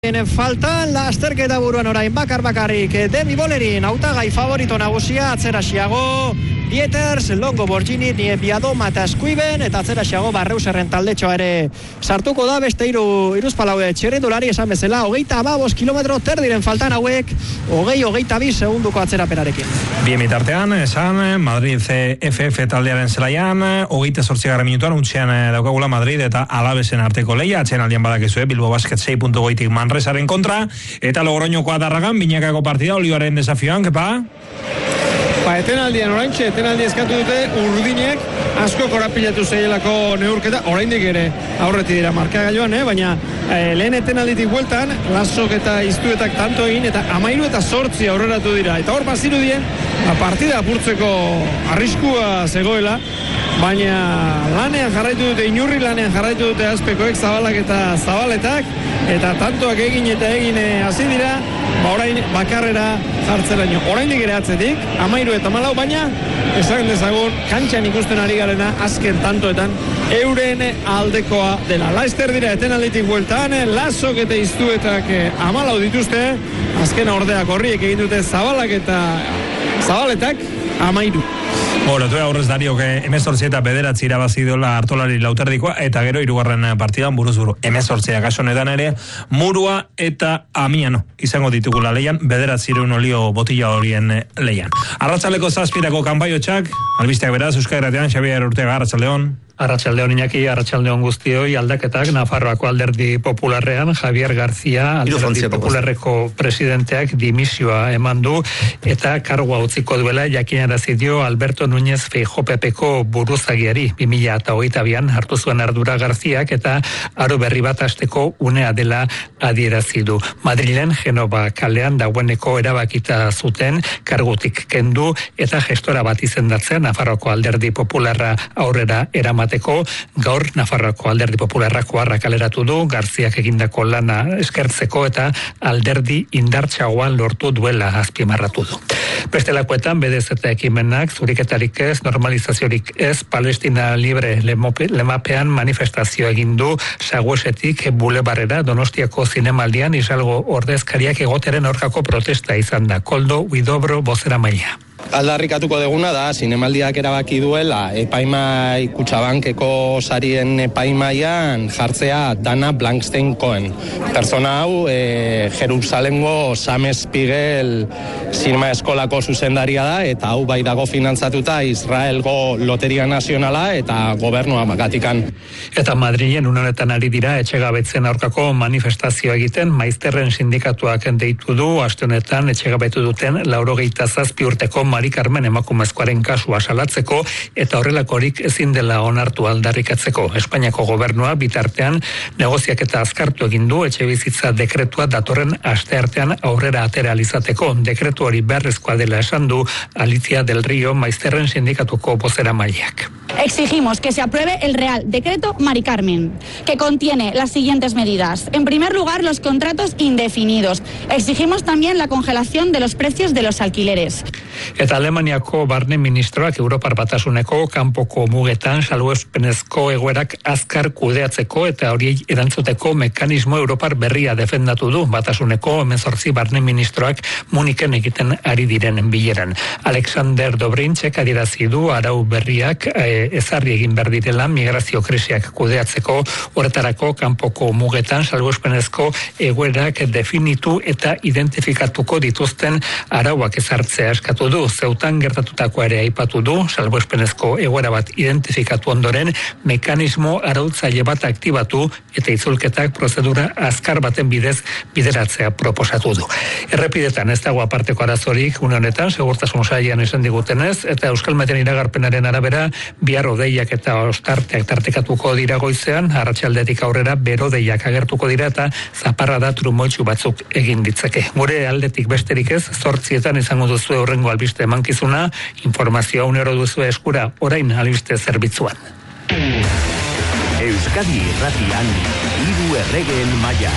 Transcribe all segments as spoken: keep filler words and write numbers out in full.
Faltan lasterketa buruan orain bakar bakarrik Demi Bolerin hautagai favorito nagusia atzerasiago Dieters, Longo Borgini, Niebiado, Mataskuiben eta atzerasiago Barreuserren taldetxoa ere sartuko da beste hiru iruzpalaude txirrindulari esan bezala hogeita hamabost kilometro terdiren faltan hauek hogei hogeita bi segunduko atzeraperarekin. Bien mitartean, esan Madrid F F taldearen zelaian hogeita zortzigarren minutuan untxean daukagula Madrid eta Alavesen arteko leia, atxen aldian badakizue Bilbo Basket sei puntu goitik Manresaren kontra eta Logroñoko Adarragan binakako partida Olioaren desafioan, kepa? Ba, etenaldian oraintxe, etenaldi eskatu dute urdinek asko korapilatu zeielako neurketa, oraindik ere aurreti dira markagailuan, eh? baina eh, lehen etenalditik bueltan, lasok eta iztuetak tanto egin, eta amairu eta zortzi aurreratu dira. Eta hor bazirudien, ba, partida apurtzeko arriskua zegoela, baina lanean jarraitu dute, inurri lanean jarraitu dute azpekoek zabalak eta zabaletak, eta tantoak egin eta egin hasi dira, ba orain bakarrera jartzeraino. Oraindik ere atzetik, amairu eta malau, baina esan dezagun kantxan ikusten ari garena azken tantoetan euren aldekoa dela. Laster dira etenalditik bueltan, lasok eta iztuetak amalau dituzte, azken ordeak horriek egin dute zabalak eta zabaletak amairu. Bueno, tu aurrez dariok emezortzi eta bederatzi irabazi dola hartolari lauterdikoa eta gero hirugarren partidan buruz buru. Emezortzia kasonetan ere murua eta amiano izango ditugula leian, bederatzireun olio botila horien leian. Arratsaleko zazpirako kanpaiotxak, albisteak beraz, Euskal Herrian, Xabier Urtega, Arratsaldeon. Arratsaldeon Iñaki, arratsaldeon guztioi, aldaketak Nafarroako Alderdi Popularrean Javier García, Alderdi Popularreko presidenteak dimisioa eman du eta kargua utziko duela jakinarazi dio Alberto Núñez Feijóo Pepeko buruzagiari bi mila hogeita bian hartu zuen ardura Garziak eta aro berri bat hasteko unea dela adierazi du. Madrilen Genova kalean dagoeneko erabakita zuten kargutik kendu eta gestora bat izendatzen Nafarroako Alderdi Popularra aurrera eramateko. Gaur Nafarroako Alderdi Popularrak oharra kaleratu du Garziak egindako lana eskertzeko eta alderdi indartsagoan lortu duela azpimarratu du. Bestelakoetan B D Z ekimenak zuriketarik ez, normalizaziorik ez, Palestina Libre lemapean manifestazio egin du Saguesetik bulebarrera Donostiako zinemaldian izalgo ordezkariak egoteren aurkako protesta izan da. Koldo Huidobro bozeramailea. Aldarrikatuko deguna da, zinemaldiak erabaki duela epaimai Kutxabankeko sarien epaimaian jartzea Dana Blankstein-Cohen. Persona hau e, Jerusalengo Sam Spiegel zinema eskolako zuzendaria da, eta hau bai dago finantzatuta Israelgo Loteria Nazionala eta gobernua magatikan. Eta Madrilen unanetan ari dira etxegabetzen aurkako manifestazio egiten, Maizterren sindikatuak deitu du, aste honetan etxegabetu duten laurogeita zazpi urteko Mari Carmen emakumezkoaren kasua salatzeko eta horrelakorik ezin dela onartu aldarrikatzeko. Espainiako gobernua bitartean negoziak eta azkartu egin du etxebizitza dekretua datorren asteartean aurrera atera alizateko. Dekretu hori beharrezkoa dela esan du Alicia del Río Maizterren sindikatuko bozeramaileak. Exigimos que se apruebe el Real Decreto Mari Carmen, que contiene las siguientes medidas. En primer lugar, los contratos indefinidos. Exigimos también la congelación de los precios de los alquileres. Eta Alemaniako barne ministroak Europar Batasuneko kanpoko mugetan salbuespenezko egoerak azkar kudeatzeko eta horiei erantzuteko mekanismo Europar berria defendatu du. Batasuneko hemezortzi barne ministroak Muniken egiten ari diren bileran. Alexander Dobrintzek adierazi du arau berriak e, ezarri egin behar direla migrazio krisiak kudeatzeko, horretarako kanpoko mugetan salbuespenezko egoerak definitu eta identifikatuko dituzten arauak ezartzea eskatu du. Zeutan gertatutako ere aipatu du, salbuespenezko egoera bat identifikatu ondoren mekanismo arautzaile bat aktibatu eta itzulketak prozedura azkar baten bidez bideratzea proposatu du. Errepidetan ez dago aparteko arazorik une honetan, segurtasun sailean esan digutenez, eta Euskalmeten iragarpenaren arabera bihar hodeiak eta ostarteak tartekatuko dira goizean, arratsaldetik aurrera berodeiak agertuko dira eta zaparrada trumoitsu batzuk egin ditzake. Gure aldetik besterik ez, zortzietan izango duzu horrengo albiste emankizuna, informazioa unero duzu eskura orain albiste zerbitzuan. Euskadi Irratian, hiru erregeen maila.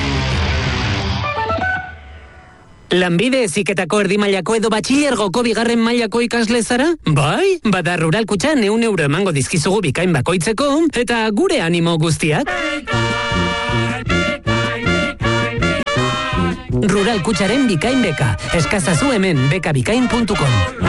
Lanbide heziketako erdi mailako edo batxilergoko bigarren mailako ikasle zara? Bai, bada Rural Kutxan ehun euro emango dizkizugu bikain bakoitzeko, eta gure animo guztiak. Rural Kutxaren bikain beka. Eskazazu hemen bekabikain puntu com.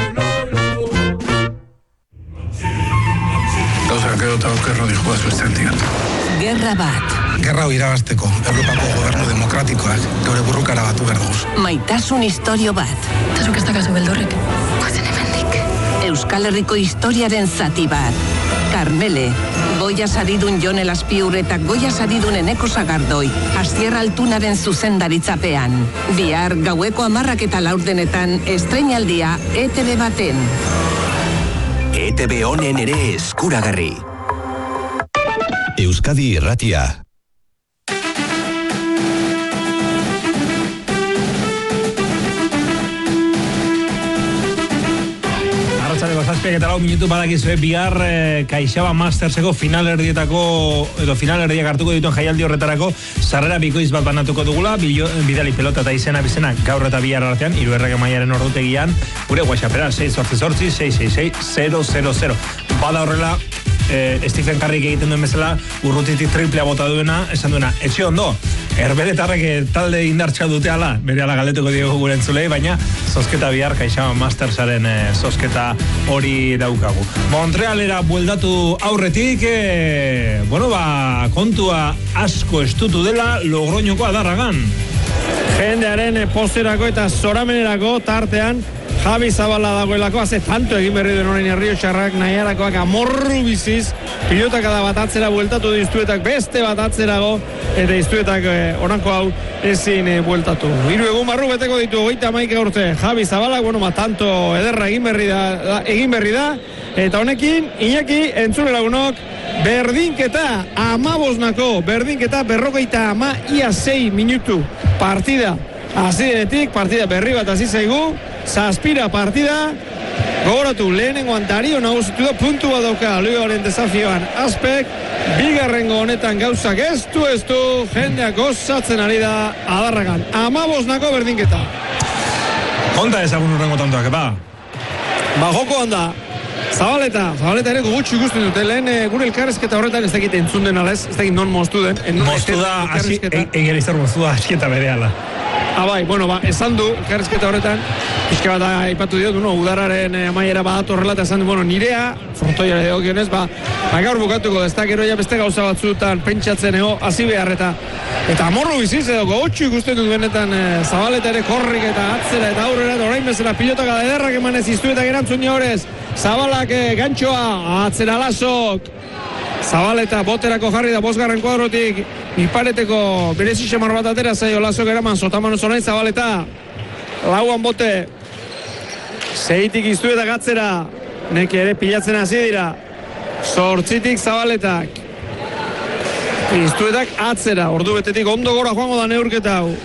Gauzak edo eta okerro dihoa zuzentik. Gerra bat. Gerra hau irabazteko, Europako gobernu demokratikoak gaur burrukara batu behar duz. Maitasun historio bat. Eta zuk ez dakazu beldurrik. Guazen hemendik. Euskal Herriko historiaren zati bat. Karmele, Goia saridun Jon Elazpiur eta Goia saridun Eneko Sagardoi, Asier Altunaren zuzendaritzapean. Bihar gaueko hamarrak eta laurdenetan estreinaldia E T B baten. E T B honen ere eskuragarri. Euskadi Irratia. Arratsaleko zazpiak eta lau minutu badakizue bihar e, Kaixaba Masterseko finalerdietako edo finalerdiak hartuko dituen jaialdi horretarako sarrera bikoiz bat banatuko dugula, bilo, bidali pelota eta izena bizena gaur eta bihar artean hiru errege mailaren ordutegian gure WhatsAppera sei zortzi zortzi sei sei sei zero zero zero. Bada horrela eh, Stephen Curryk egiten duen bezala urrutitik triplea bota duena, esan duena, etxe ondo Erberetarrek talde indartxa dute ala, bere ala galetuko diego gure entzulei, baina zozketa bihar Kaixaba Mastersaren eh, zozketa hori daukagu. Montrealera bueldatu aurretik, eh, bueno, ba, kontua asko estutu dela Logroñoko Adarragan. Jendearen pozerako eta zoramenerako tartean Javi Zabala dagoelako, haze tanto egin berri duen orain Errioxarrak nahiarakoak amorru biziz, pilotak da batatzera bueltatu diztuetak beste batatzerago, eta diztuetak eh, onako hau ezin eh, bueltatu. Hiru egun barru beteko ditu hogeita hamaika urte Javi Zabala, bueno, ma tanto ederra egin berri da, da, egin berri da, eta honekin, Iñaki, entzule lagunok, berdinketa amabosnako, berdinketa berrogeita ama ia sei minutu partida. Azidenetik, partida berri bat hasi zaigu, zazpira partida, gogoratu lehenengoan Dario nagusitu da, puntu bat dauka Luioaren desafioan Azpek, bigarrengo honetan gauzak ez du ez du, jendeak gozatzen ari da Adarragan. Amabosnako berdinketa. Konta ezagun urrengo tantoak, ba? Ba, joko handa. Zabaleta, Zabaleta ere gutxi ikusten dute, lehen e, gure elkarrezketa horretan ez dakit entzun den ala ez, ez dakit non moztu den. Moztu da, egerizar moztu da, askieta bere ala. Ah, bai, bueno, ba, esan du, elkarrezketa horretan, pixka bat aipatu diot, no, udararen e, amaiera bat horrela, eta esan du, bueno, nirea, frontoiara edo gionez, ba, ba, gaur bukatuko, ez da, gero ja beste gauza batzutan pentsatzen ego, hasi behar, eta, eta morro biziz edo, gotxu ikusten dut benetan e, Zabaleta ere korrik eta atzera eta aurrera, eta orain bezala pilotaka da ederrak emanez iztuetak erantzun horrez, Zabalak e, gantxoa, atzera Lasok, Zabaleta boterako jarri da bosgarren kuadrotik, ipareteko berezi xamar bat atera zaio Lasok eraman, sotamano zonain Zabaleta, lauan bote, zeitik iztuetak atzera, neke ere pilatzen hasi dira, zortzitik Zabaletak, iztuetak atzera, ordu betetik ondo gora joango da neurketa hau.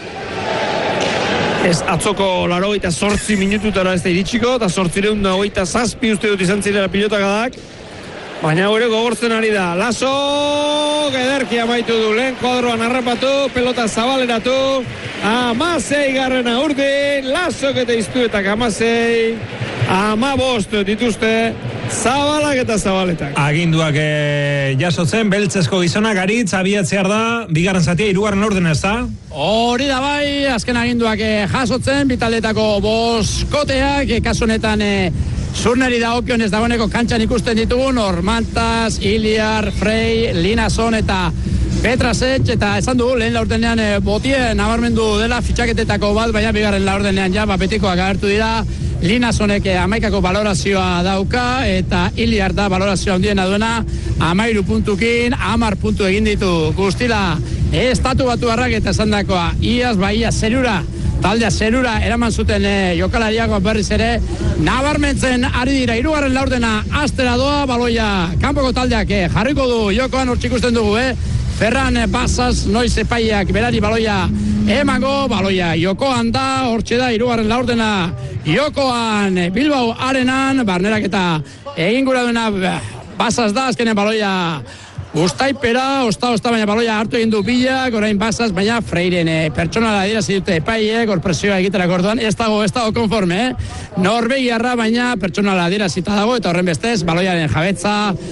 Ez atzoko larogeita zortzi minututara ez da iritsiko, eta zortzireun da hogeita zazpi uste dut izan zirela pilotakadak. Baina gure gogortzen ari da. Lasok ederki amaitu du, lehen kuadroan harrapatu, pelota zabaleratu, amasei garrena urdin, Lasok eta iztuetak amasei, amabost dituzte, Zabalak eta Zabaletak. Aginduak e, jasotzen, beltzesko gizonak aritz, abiatzear da, bigarren zatia, hirugarren laurden ez da? Hori da bai, azken aginduak e, jasotzen, bitaldetako boskoteak, e, kasunetan e, zurneri da okionez dagoeneko kantxan ikusten ditugu, Normantas, Iliar, Frey, Linason eta Petrasek, eta esan dugu lehen laurdenean e, botien nabarmendu dela fitxaketetako bat, baina bigarren laurdenean ja, bapetikoak agertu dira, Linasonek amaikako valorazioa dauka, eta Iliar da valorazioa handiena duena, amairu puntukin, amar puntu egin ditu guztila, estatu batu harrak eta esan dakoa, iaz, baia, zerura, taldea zerura eraman zuten e, jokalariako berriz ere, nabarmentzen ari dira, hirugarren laurdena astera doa, baloia, kanpoko taldeak e, jarriko du, jokoan hor ikusten dugu, eh? Ferran Basas, noiz epaiak berari baloia emango, baloia jokoan da, hortxe da, hirugarren laurdena jokoan Bilbao arenan, barnerak eta egin gura duena Basas da, azkenen baloia Uztaipera, osta, osta, baina baloia hartu egin du bilak, orain Basas, baina Freiren e, pertsonala dira zidute epaiek, hor presioa egiterak orduan, ez dago, ez dago konforme, eh? Norvegiarra, baina pertsonala dira zita dago, eta horren bestez, baloiaren jabetza,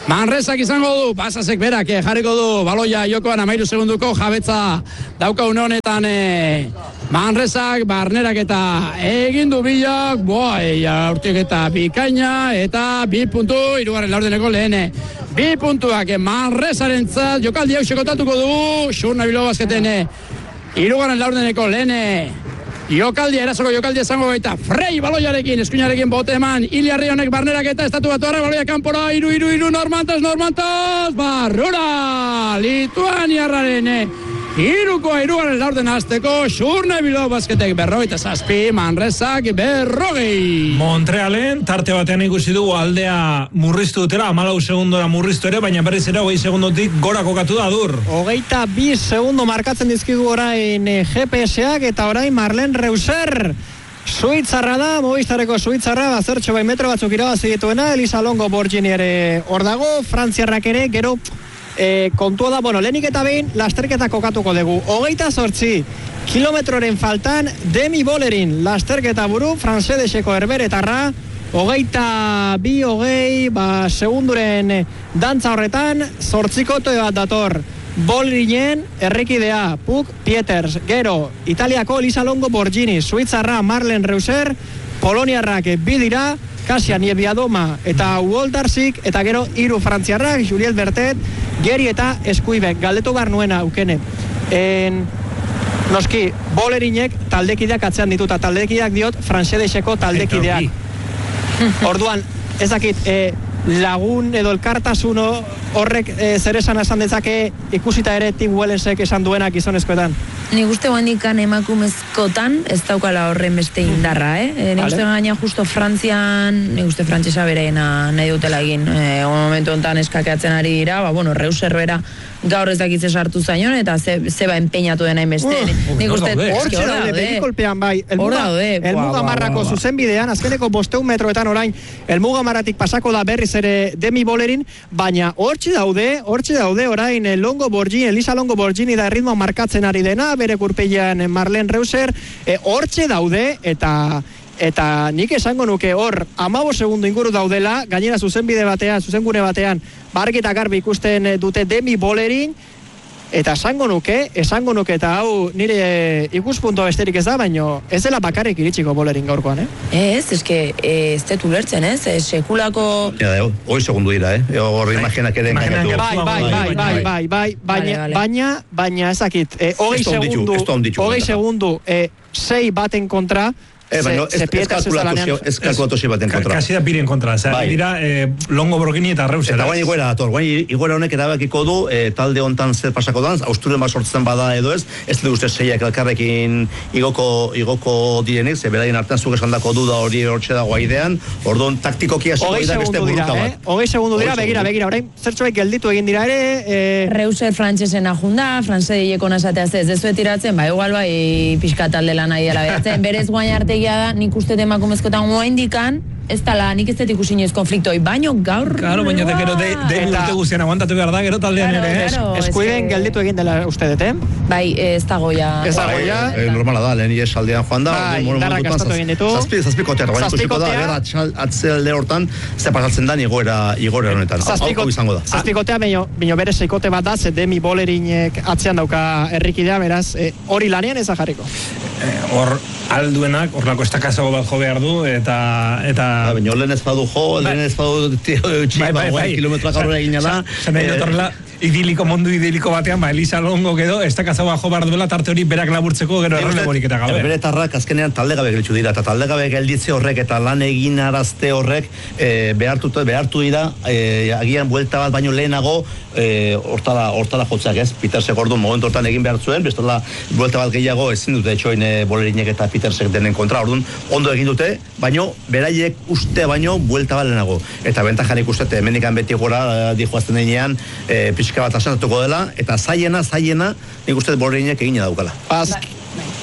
Manresak izango du, Basasek berak eh, jarriko du baloia jokoan amairu segunduko jabetza dauka une honetan eh, Manresak barnerak eta egin du bilak, boa, aurtik eta bikaina eta bi puntu, hirugarren laurdeneko lehene. Bi puntuak eh, Manresaren zat, jokaldi hau sekotatuko du, Xurna Bilbao Basketen eh, hirugarren laurdeneko lehene. Jokaldia, erasoko jokaldia izango baita Frei baloiarekin, eskuinarekin bote eman Iliarri honek barnerak eta estatu batu harra baloia kanpora, iru, iru, iru, Normantas, Normantas barrura Lituaniarraren iruko irugaren laurden azteko Xurna Bilbao Basketek berrogeita zazpi, Manresak berrogei. Montrealen tarte batean ikusi dugu aldea murriztu dutela, amalau segundora murriztu ere, baina berriz ere hogei segundotik gora kokatu da dur. Hogeita bi segundo markatzen dizkigu orain G P S-ak eta orain Marlen Reuser. Suitzarra da, Movistareko Suitzarra, bazertxo bai metro batzuk irabazi dituena, Elisa Longo Borgini ere hor dago, Frantziarrak ere, gero e, kontua da, bueno, lehenik eta behin, lasterketa kokatuko dugu. Hogeita zortzi kilometroren faltan, Demi Bolerin, lasterketa buru, Fransedeseko herberetarra, hogeita bi, hogei, ba, segunduren dantza horretan, zortzikoto bat dator. Bolerinen errekidea, Puk Pieters, gero, Italiako Elisa Longo Borgini, Suitzarra Marlen Reuser, Poloniarrak bidira, Kasia Niebiadoma eta Uoldarsik, eta gero hiru frantziarrak, Juliet Bertet, Geri eta Eskuibek, galdetu bar nuena aukene. En, noski, Bolerinek taldekideak atzean dituta, taldekideak diot, Fransedeseko taldekideak. Orduan, ezakit, e, lagun edo elkartasun horrek e, zer esan esan dezake ikusita ere Tim Wellensek esan duenak gizonezkoetan. Nik uste guandikan emakumezkotan ez daukala horren beste indarra, eh? E, nik uste gaina justo Frantzian, nik uste frantzesa bereena nahi dutela egin. E, momentu honetan eskakeatzen ari dira, ba, bueno, Reuser bera gaur ez dakitze sartu zaion, eta ze, zeba empeñatu dena inbeste. Uh, nik uste, hortxe daude, begikolpean bai, elmuga marrako zuzenbidean, azkeneko bosteun metroetan orain, elmuga marratik pasako da berriz ere Demi Bolerin, baina hortxe daude, hortxe daude orain Longo Borgini, Elisa Longo Borgini da ritmo markatzen ari dena, bere kurpeian Marlen Reuser, hortxe daude, eta eta nik esango nuke hor hamabost segundo inguru daudela, gainera zuzenbide batean, zuzengune batean, bargi eta garbi ikusten dute Demi Bolerin, eta esango nuke, esango nuke, eta hau nire ikuspunto besterik ez da, baino ez dela bakarrik iritsiko Bolerin gaurkoan, eh? Ez, eske, ez dut ulertzen, ez? Sekulako... Ja, hoi segundu dira, eh? Hor imaginak ere engainatu. Bai, bai, bai, bai, bai, bai, baina, baina, baina ezakit, hogei segundu, hogei segundu, sei baten kontra, Eh, baina ez kalkulatu xe baten kontra. Kasi da biren kontra, zer, bai. Dira eh, Longo Borgini eta Reuser. Eta guain iguera dator, guain iguera honek erabakiko du, eh, talde hontan zer pasako danz, austuren bat sortzen bada edo ez, ez du uste zeiak elkarrekin igoko, igoko direnik, ze beraien artean zuk esandako duda hori hortxe dagoa idean, orduan taktikoki hasiko dira beste buruta bat. Hogei segundu dira, begira, begira, orain, zertxoek gelditu egin dira ere... Eh... Reuser frantzesen ajunda, frantzedileko nasatea ez, ez zuet tiratzen, ba, igual bai pixka talde lan nahi dela beratzen, berez guain arte da, nik uste emakumezkotan guaindikan, ez tala, nik ez detik usin ez konfliktoi, baino gaur... Claro, baino de gero de, de urte guztian aguantatu behar da, gero taldean ere, eh? Eskuiden gelditu egin dela uste dut, eh? Bai, ez dago ja... Ez dago ja... Normala da, lehen ies aldean joan da... Bai, darrak gastatu egin ditu... Zazpi, zazpikotea, baina ikusiko da, gara atzelde hortan, ze pasatzen da igora honetan. Hau izango da. Zazpikotea, baino bere seikote bat da, ze Demi Bolerinek atzean dauka errikidea, beraz, hori lanean ez jarriko. Hor alduenak, horlako estakazago bat jo behar du, eta... eta... Baina lehen ez badu jo, lehen ez badu txiba, kilometroak aurrera egina da. Zene horrela, idiliko, mundu idiliko batean, ba, Elisa Longo edo, estakazago bat jo behar duela, tarte hori berak laburtzeko, gero errole borik eta gabe. Bere tarrak azkenean talde gabe gelitzu dira, eta talde gabe gelditze horrek, eta lan egin arazte horrek, behartu dira, agian buelta bat baino lehenago, hortala jotzak ez, Petersek orduan momentu hortan egin behar zuen, bestela buelta bat gehiago ezin dute etxoin Bolerinek eta Petersek denen kontra, orduan ondo egin dute, baino beraiek uste baino buelta bat lehenago, eta bentajan ikustete, hemendikan beti gora dihoazten denean, pixka bat asantatuko dela, eta zaiena, zaiena, nik uste Bolerinek egin daukala.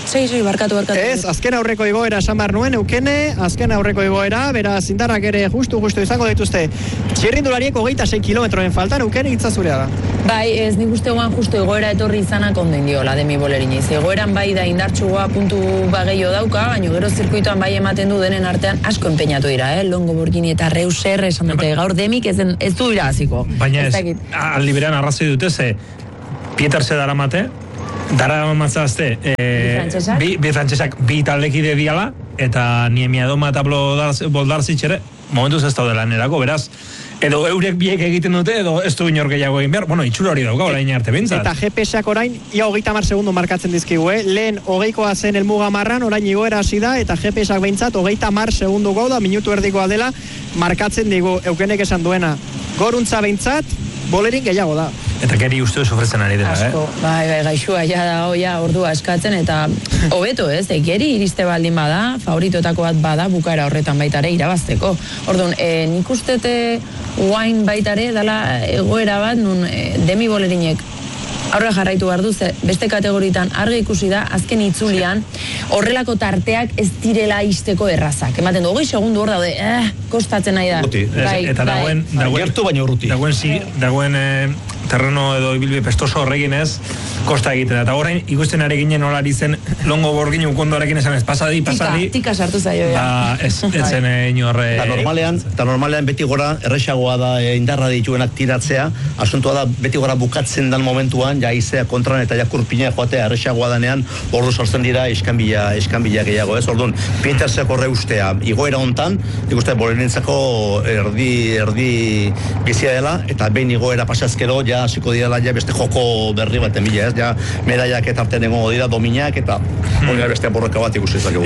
Sei, sei, barkatu, barkatu. Ez, azken aurreko igoera esan behar nuen, Eukene, azken aurreko igoera, beraz indarrak ere justu-justu izango dituzte. Txirrindulariek hogeita sei kilometroen faltan, Eukene itzazurea da. Bai, ez nik uste guan justu egoera etorri izanak onden diola Demi Bolerinez. Egoeran bai da indartxua puntu bageio dauka, baina gero zirkuitoan bai ematen du denen artean asko enpeinatu dira, eh? Longo Borghini eta Reuser esan dute gaur Demik ez, ez du irabaziko. Baina ez, aldi berean arrazoi dute ze Pieterse dara mate, dara matzazte, e, bi, bi frantsesak bi taldekide diala, eta Niemia Doma eta Boldarzitz ere, momentuz ez daudela nerako, beraz, edo eurek biek egiten dute, edo ez du inor gehiago egin behar, bueno, itxura hori dauka, orain arte bintzat. Eta G P S-ak orain, ia hogeita mar segundo markatzen dizkigu, eh? Lehen hogeikoa zen elmuga marran, orain igoera hasi da, eta G P S-ak behintzat hogeita mar segundo gauda, minutu erdikoa dela, markatzen digu, Eukenek esan duena. Goruntza behintzat, Bolerin gehiago da. Eta geri uste ofretzen ari dela, asko, eh? Bai, bai, gaixua ja da, oia, ordua eskatzen, eta hobeto ez, e, geri iriste baldin bada, favoritoetako bat bada, bukaera horretan baitare irabazteko. Orduan, e, nik ustete guain baitare, dala egoera bat, nun e, Demi Bolerinek aurre jarraitu behar du, beste kategoritan argi ikusi da, azken itzulian, horrelako tarteak ez direla izteko errazak. Ematen du, hogei segundu hor daude, eh, kostatzen nahi da. Ruti, bai, eta dagoen, bai. dagoen, gertu baino ruti. Dagoen, si, dagoen eh, terreno edo ibilbi pestoso horrekin ez, kosta egiten. Eta horrein, ikusten ari ginen olari zen Longo Borghini ukondoarekin esan ez, pasadi, pasadi. Tika, tika sartu zaio, ja. Ba, ez, ez zen inorre... Eta normalean, eta normalean beti gora, erresagoa da e, indarra dituenak tiratzea, asuntua da beti gora bukatzen dan momentuan, ja izea kontran eta ja kurpina joatea erresagoa danean, ordu sortzen dira eskanbila, eskanbila gehiago, ez? Orduan, Pieterseko reustea, igoera hontan, ikuste Bolerentzako erdi, erdi bizia dela, eta behin igoera pasazkero, ja hasiko dira ja beste joko berri baten bila, ez? Ja medaiak eta artean egongo dira, dominak, eta hori beste borroka bat ikusi zakegu.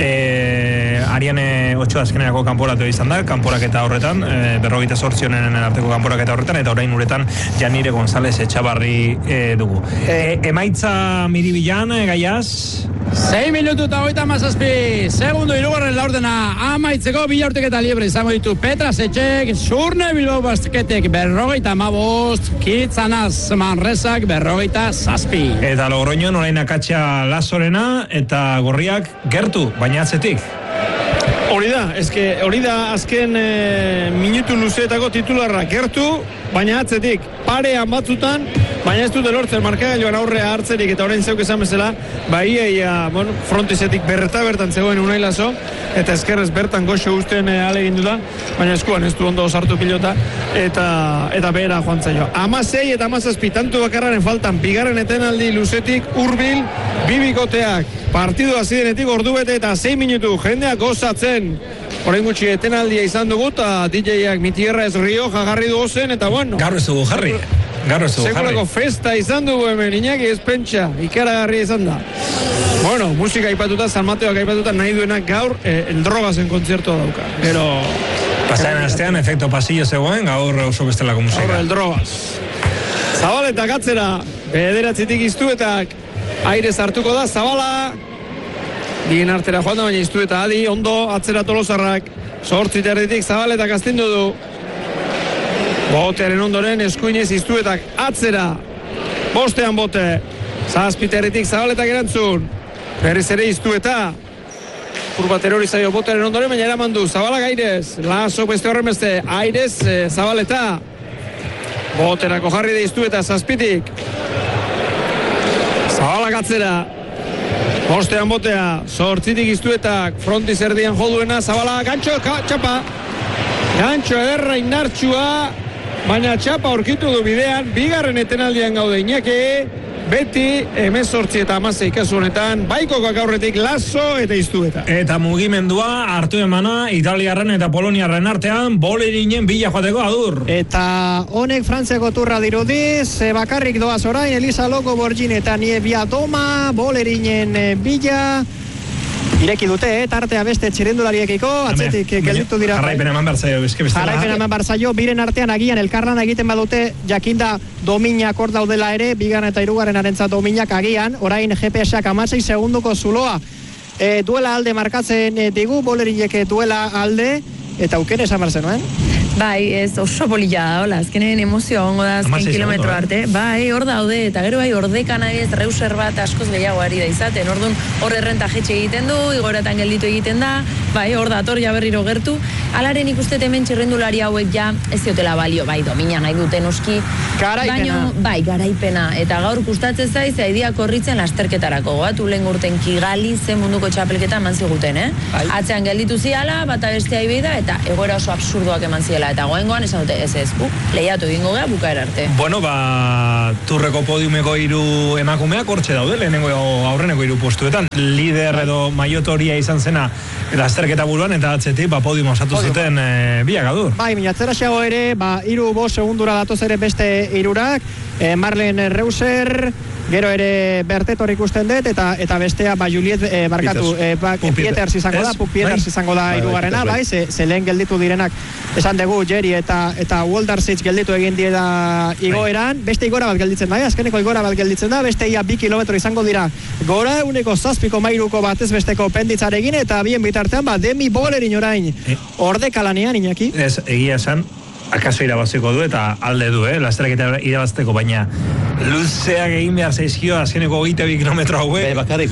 E, Ariane Ochoa azkenerako kanporatu izan da, kanporaketa horretan, e, berrogeita zortzionen arteko kanporaketa horretan, eta orain uretan Janire González Etxabarri e, dugu. E, emaitza miribilan, e, gaiaz? Sei minutu eta hogeita mazazpi, segundo irugarren laurdena amaitzeko bilaurtek eta liebre izango ditu Petra Setxek, Surne Bilbao Basketek berrogeita amabost, Kitzanaz Manresak berrogeita zazpi. Eta Logroñon orain akatxa Lazorena eta Gorriak gertu, baina atzetik. Hori da, eske hori da azken e, minutu luzeetako titularra gertu, baina atzetik parean batzutan, baina ez dute lortzen markagailuan aurrea hartzerik, eta orain zeuk esan bezala, ba ia, bon, frontizetik berta bertan zegoen Unai Laso, eta eskerrez bertan goxo usten e, alegin da, baina eskuan ez du ondo sartu pilota, eta eta behera joan zaio. Amasei eta amazazpi tantu bakarraren faltan, bigarren etenaldi luzetik hurbil, bibikoteak, partidu hazidenetik ordu bete eta sei minutu, jendeak gozatzen, orain gutxi etenaldia izan dugu, eta D J-ak Mitierra ez Rio jagarri dugu zen, eta bueno. Gaur ez dugu jarri. Gaur ez dugu jarri. Sekulako festa izan dugu hemen, Iñaki ez pentsa, ikaragarri izan da. Bueno, musika aipatuta, San Mateoak aipatuta, nahi duenak gaur, eh, el Drogasen kontzertua dauka. Pero... Pasaren astean, efekto pasillo zegoen, gaur oso bestelako musika. Gaur el Drogas. Zabaleta gatzera, bederatzitik iztuetak, aire hartuko da, Zabala... Bien artera joan da, baina iztu eta adi, ondo, atzera Tolosarrak, sortziterritik Zabaletak astindu du. Botearen ondoren, eskuinez iztuetak atzera, bostean bote, zazpiterritik Zabaletak erantzun, berriz ere iztueta, kurba terrorizaio botearen ondoren, baina eraman du, Zabalak Airez, Laso beste horren beste, Airez, e, Zabaleta, boterako jarri da iztueta, zazpitik, Zabalak atzera, bostean botea, sortzitik iztuetak, frontiz erdian joduena, Zabala, gantxo, ka, txapa, gantxo ederra indartxua, baina txapa aurkitu du bidean, bigarren etenaldian gaude Iñaki, beti hemezortzi eta hamasei kasu honetan, baikokoak aurretik Laso eta iztueta. Eta mugimendua hartu emana Italiarren eta Poloniarren artean Bolerinen bila joateko adur. Eta honek Frantziako turra dirudiz, e, bakarrik doaz orain, Elisa Longo Borghini eta Niebia Doma, Bolerinen e, bila... Ireki dute, eh, tartea beste txirendulariekiko, atzetik gelditu dira. Jarraipen eman barzaio, eske bestela. Jarraipen eman barzaio, biren artean agian elkarlan egiten badute, jakinda dominak hor daudela ere, bigarren eta hirugarren arentzat dominak agian, orain G P S-ak hamasei segunduko zuloa. E, duela alde markatzen e, digu, Bolerinek duela alde, eta Euken esan barzen, noen? Bai, ez oso polilla da, hola, azkenen emozioa ongo da azken kilometro arte. Bai, hor daude, eta gero bai, ordeka nahi ez, reuser bat askoz gehiago ari da izaten. Orduan, hor errenta jetxe egiten du, igoratan gelditu egiten da, bai, hor dator ja berriro gertu. Alaren ikuste hemen txirrendulari hauek ja ez diotela balio, bai, domina nahi duten oski. Garaipena. Baino, bai, garaipena. Eta gaur gustatzen zaiz, aidia korritzen lasterketarako. Goatu lehen urten Kigali zen munduko txapelketa eman ziguten, eh? Bai. Atzean gelditu ziala, bata bestea ibeida, eta egoera oso absurduak eman ziela. Eta goengoan esan dute, ez ez, bu, lehiatu egingo gea bukaera arte. Bueno, ba, turreko podiumeko hiru emakumeak hortxe daude, lehenengo aurreneko hiru postuetan. Lider edo maiotoria izan zena lasterketa buruan, eta atzetik, ba, podium osatu zuten e, biagadur. Bai, minatzera xago ere, ba, hiru bost segundura datoz ere beste hirurak, e, Marlen Reuser, gero ere Bertetor ikusten dut, eta eta bestea, ba, Juliet, e, barkatu, e, ba, Pieters izango da, Puk Pieters izango da hirugarrena, bai, ze, ze lehen gelditu direnak, esan dugu, Jerry eta eta Waldarsich gelditu egin diera igoeran, beste igora bat gelditzen da, azkeneko igora bat gelditzen da, beste ia bi kilometro izango dira gora, uneko zazpiko mairuko batez besteko penditzarekin, eta bien bitartean, ba, Demi Bolerin orain, ordekalanean, Iñaki. Ez, egia esan, akaso irabaziko du eta alde du, eh? Lasteraketa irabazteko, baina luzeak egin behar zaizkio azkeneko hogeita bi kilometro hauek. Be, bakarrik,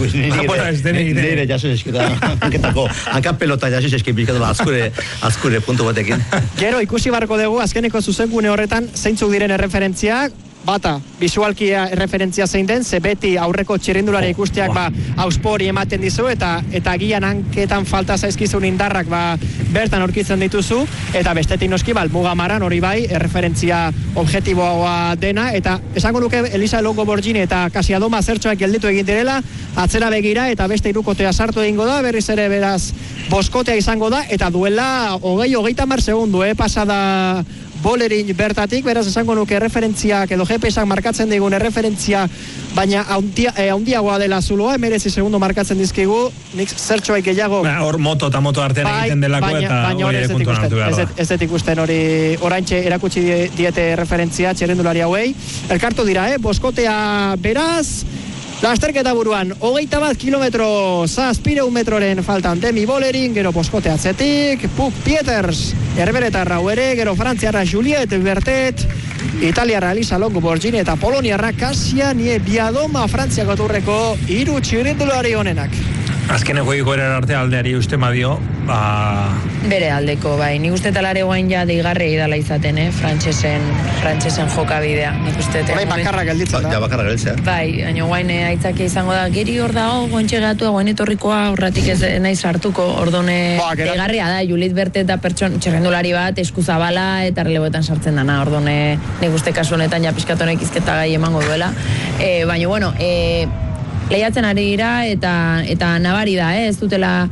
nire jaso zaizkio, hanketako, hanka pelota jaso zaizkio, bizkatu azkure, azkure puntu batekin. Gero, ikusi barko dugu, azkeneko zuzenkune horretan, zeintzuk diren erreferentziak, bata, bisualkia erreferentzia zein den, ze beti aurreko txirrindulari ikusteak ba, auspori ematen dizu, eta eta gian hanketan falta zaizkizun indarrak ba, bertan aurkitzen dituzu, eta bestetik noski, ba, mugamaran hori bai, erreferentzia objektiboa dena, eta esango nuke Elisa Longo Borgini eta Kasiadoma zertxoak gelditu egin direla, atzera begira, eta beste irukotea sartu egingo da, berriz ere beraz boskotea izango da, eta duela hogei, hogeita mar segundu, eh, pasada Bolerin bertatik, beraz esango nuke referentziak edo G P S-ak markatzen digun referentzia, baina haundiagoa dela zuloa, emerezi segundo markatzen dizkigu, nik zertxoaik gehiago. Hor moto eta moto artean bai, egiten delako baina, eta baina hori kontuan hartu behar da. Ez detik ikusten hori oraintxe erakutsi diete referentzia txerrendulari hauei. Elkartu dira, eh? Boskotea beraz, lasterketa buruan, hogeita bat kilometro zazpireun metroren faltan Demi Bolerin, gero boskote atzetik, Puk Pieters, erberetarra ere, gero frantziarra Juliet Bertet, italiarra Elisa Longo Borgini eta poloniarra Kasia Niebiadoma, Frantziako turreko hiru txirrindulari honenak. Azkeneko igoera arte aldeari uste madio, ba... Bere aldeko, bai. Nik uste talare guain ja deigarrei dala izaten, eh? Frantsesen, frantsesen jokabidea. Nik uste... Bai, bakarra gelditzen da. Ja, bakarra gelditzen. Bai, baina guain aitzakia izango da, geri hor dago, gontxe gatu, guain etorrikoa, horratik ez nahi sartuko, ordone deigarria da, Juliet Bertet eta pertson, txerrendulari bat, eskuzabala eta releboetan sartzen dana, ordone nik uste kasu honetan ja piskatonek izketa gai emango duela. E, baina, bueno, e, lehiatzen ari dira eta eta nabari da, eh? Ez dutela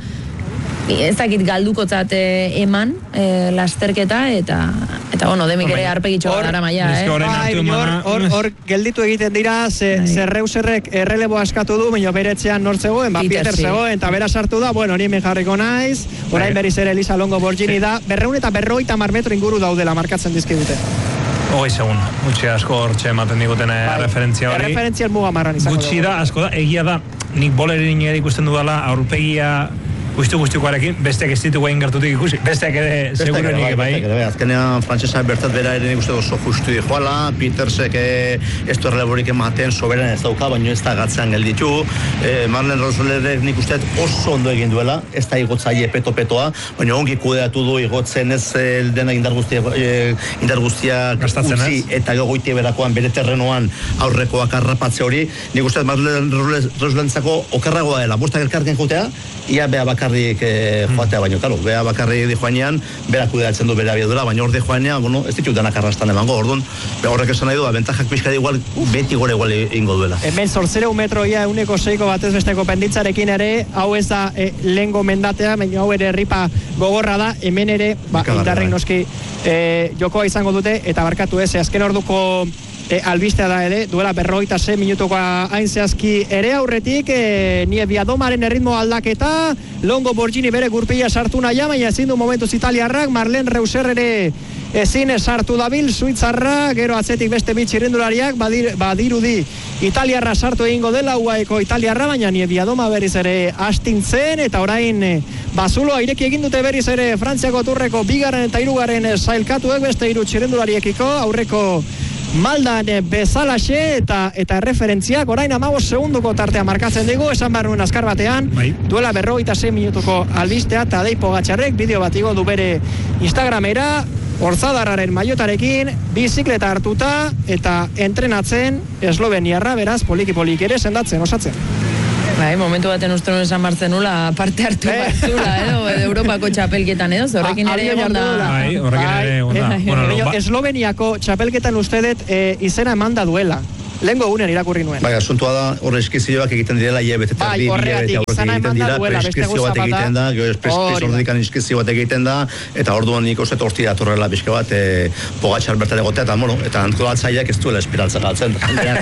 ez dakit galdukotzat eman e, lasterketa eta eta bueno, Demik ere arpegitxo gara maia, eh? Hor hor gelditu egiten dira, ze Reuserrek errelebo askatu du, baina beretzean nortzegoen, ba Pieter zegoen eta bera sartu da, bueno, hori hemen jarriko naiz. Orain berriz ere Elisa Longo Borgini da, berrehun eta berrogeita hamar metro inguru daudela markatzen dizkigute. Hogei segun, gutxi asko hortxe ematen diguten bai, referentzia hori. Referentzia mugamarran izango gutxi da, asko da, egia da, nik Bolerin ikusten dudala, aurpegia guzti guztikoarekin, besteak ez ditugu egin gertutik ikusi, besteak ere seguro nik bai. Azkenean Frantsesa Bertet bera ere nik uste oso justu di joala, Petersek ez du erreleborik ematen, soberan ez dauka, baina ez da gatzean gelditu. Eh, Marlen Rosolerek nik uste oso ondo egin duela, ez da igotzaile peto-petoa, baina ongi kudeatu du igotzen ez dena indar guztia, eh, indar guztia utzi eta gogoitie berakoan bere terrenoan aurrekoak arrapatze hori. Nik uste Marlen Rosolentzako okerragoa dela, bostak elkarken jotea, ia bea bakarrik eh, joatea baino, karo, bea bakarrik di joanean, bera kudeatzen du bere abiadura, baina hor di joanean, bueno, ez ditut denak arrastan emango, orduan, horrek esan nahi du, bentajak pixka igual, beti gore igual ingo duela. Hemen zortzireun metro ia euneko seiko batez besteko penditzarekin ere, hau ez da e, lehengo mendatea, baina hau ere ripa gogorra da, hemen ere, ba, indarrik noski e, jokoa izango dute, eta barkatu ez, azken orduko E, albistea da ere, duela berrogeita sei minutukoa hain zehazki ere aurretik, e, Niebiadomaren erritmo aldaketa, Longo Borgini bere gurpila sartu nahi, baina ezin du momentuz italiarrak, Marlen Reuser ere ezin sartu dabil Suitzarra, gero atzetik beste bi txirrindulariak, badir, badirudi Italiarra sartu egingo dela, uaeko Italiarra, baina nie Biadoma berriz ere astintzen, eta orain bazuloa ireki egin dute berriz ere Frantziako turreko bigarren eta hirugarren sailkatuek beste hiru txirrindulariekiko, aurreko Maldan bezalaxe eta eta erreferentziak orain hamabost segunduko tartea markatzen digu, esan behar nuen azkar batean, bai. Duela berrogeita sei minutuko albistea Tadej Pogačarrek bideo bat igo du bere Instagramera, Orzadarraren maiotarekin, bizikleta hartuta eta entrenatzen Esloveniarra, beraz poliki-polik ere sendatzen, osatzen. Bai, momentu baten uste nuen esan bartzen nula, parte hartu eh? batzula, edo, Europako txapelketan edo, horrekin ere egon da. Bai, horrekin ere egon da. Bueno, Esloveniako txapelketan ustedet e, izena emanda duela. Lehengo egunean irakurri nuen. Bai, asuntua da, horre eskizioak egiten direla, hilabete eta bai, horregatik, izana emanda duela, beste guzti bat egiten da, gero espresiordikan eskizio bat egiten da, eta orduan nik oset horti datorrela bizke bat, e, Pogačar bertan egotea, eta, bueno, eta antolatzaileak ez duela espiraltzen galtzen.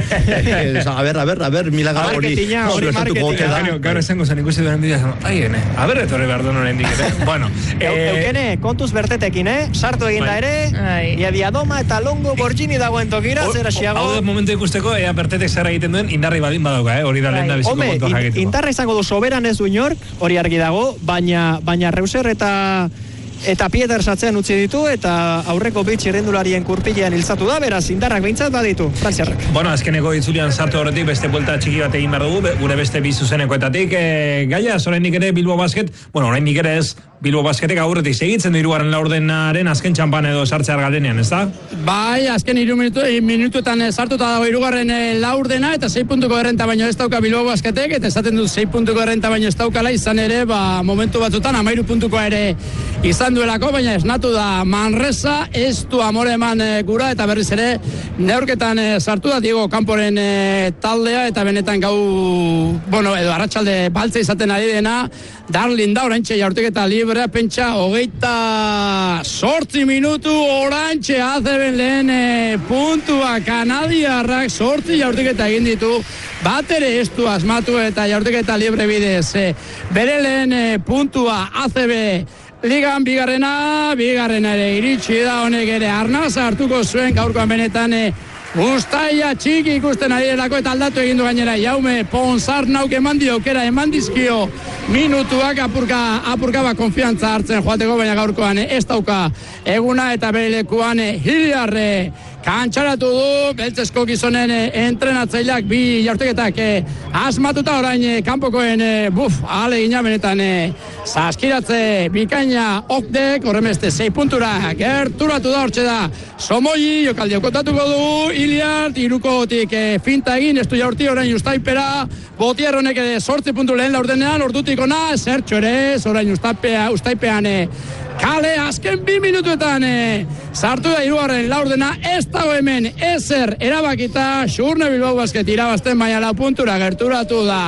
A ber, a ber, a ber, milaga hori. Hori marketinga. Gaur esango zen ikusi duen bidea, ai, ene, a ber, etorri behar duen horrein dikete. Bueno. Eukene, kontuz bertetekin, eh? Sartu eginda ere, Biadoma eta Longo Borgini dagoen tokira, zera xiago. Hau momentu ikusteko, ea bertetek zer egiten duen indarri badin badauka, eh? Hori da lehen da biziko kontua jakiteko. Indarra izango du soberan ez du inork, hori argi dago, baina, baina Reuser eta eta Pieter atzean utzi ditu, eta aurreko bi txirrindularien kurpilean hiltzatu da, beraz indarrak behintzat baditu, frantziarrak. Bueno, azkeneko itzulian sartu horretik beste buelta txiki bat egin behar dugu, gure beste bi zuzenekoetatik, e, gaia, oraindik ere Bilbo Basket, bueno, oraindik ere ez, Bilbo Basketek aurretik segitzen du hirugarren laurdenaren azken txampan edo sartzear galenean, ez da? Bai, azken hiru minutu, minutuetan sartuta dago hirugarren laurdena, eta sei puntuko errenta baino ez dauka Bilbo Basketek, eta esaten du sei puntuko errenta baino ez daukala, izan ere, ba, momentu batzutan, amairu puntukoa ere izan duelako, baina esnatu da Manresa, ez du amore eman e, gura, eta berriz ere, neurketan e, sartu da Diego Camporen e, taldea, eta benetan gau, bueno, edo arratsalde baltze izaten ari dena, Darlin da, orantxe jaurtiketa librea, pentsa, hogeita sortzi minutu, orantxe azeben lehen e, puntua, kanadiarrak sortzi jaurtiketa egin ditu, bat ere ez du asmatu eta jaurtiketa libre bidez, e, bere lehen e, puntua A C B Ligan bigarrena, bigarrena ere iritsi da, honek ere arnaza hartuko zuen gaurkoan benetan e, Uztaia txiki ikusten ari delako eta aldatu egin du gainera Jaume Ponsarnauk eman diokera, eman dizkio minutuak apurka, apurka ba konfiantza hartzen joateko, baina gaurkoan ez dauka eguna eta bere lekuan Hiliarre kantxaratu du, beltzesko gizonen entrenatzaileak bi jaurteketak eh, asmatuta orain eh, kanpokoen eh, buf, ale gina benetan eh, saskiratze bikaina okdek, horremeste sei puntura gerturatu da, hortxe da Somoi, jokaldi okotatuko du Iliart, irukotik eh, finta egin, ez du jaurti orain Ustaipera, Botier honek ere sortzi puntu lehen laurdenean, ordutik ona, zertxo ere, orain Ustaipea, Ustaipean eh, kale, azken bi minutuetan e, sartu da hirugarren laurdena, ez dago hemen ezer erabakita, Surne Bilbao Basket irabazten baina lau puntura gerturatu da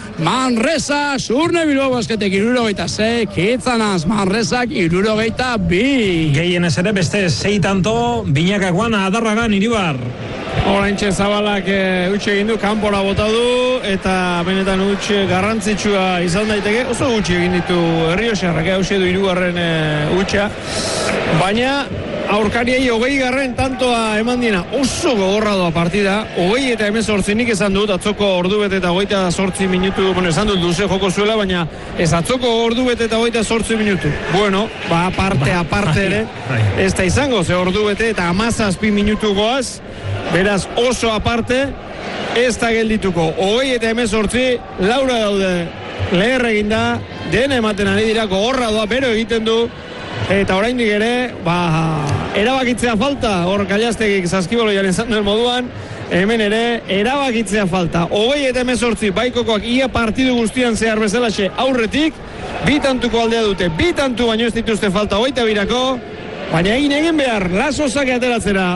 Manresa, Surne Bilbao Basketek irurogeita zei, Kitzanaz Manresak irurogeita bi. Gehien ez ere beste sei tanto, binakakoan adarragan iribar. Oraintxe Zabalak e, utxe egin du, kanpora bota du, eta benetan utxe garrantzitsua izan daiteke, oso gutxi egin ditu Errioxarrak, hauxe du hirugarren e, utxa, baina aurkariei hogei garren tantoa eman diena, oso gogorra doa partida, hogei eta hemezortzinik esan dut, atzoko ordu bete eta hogeita sortzi minutu, bueno, esan dut duze joko zuela, baina ez atzoko ordu bete eta hogeita sortzi minutu. Bueno, ba, aparte, aparte ere, ez da izango, ze ordu bete eta amazazpi minutu goaz, beraz oso aparte, ez da geldituko. Hogei eta hemezortzi, Laura daude, leher eginda, dena ematen ari dira, gogorra doa, bero egiten du, eta oraindik ere, ba, erabakitzea falta, hor Gallaztegik Saskibaloiaren esan duen moduan, hemen ere, erabakitzea falta. Hogei eta hemezortzi, baikokoak ia partidu guztian zehar bezalaxe aurretik, bi tantuko aldea dute, bi tantu baino ez dituzte falta hogeita birako, baina egin egin behar, Lasozak ateratzera.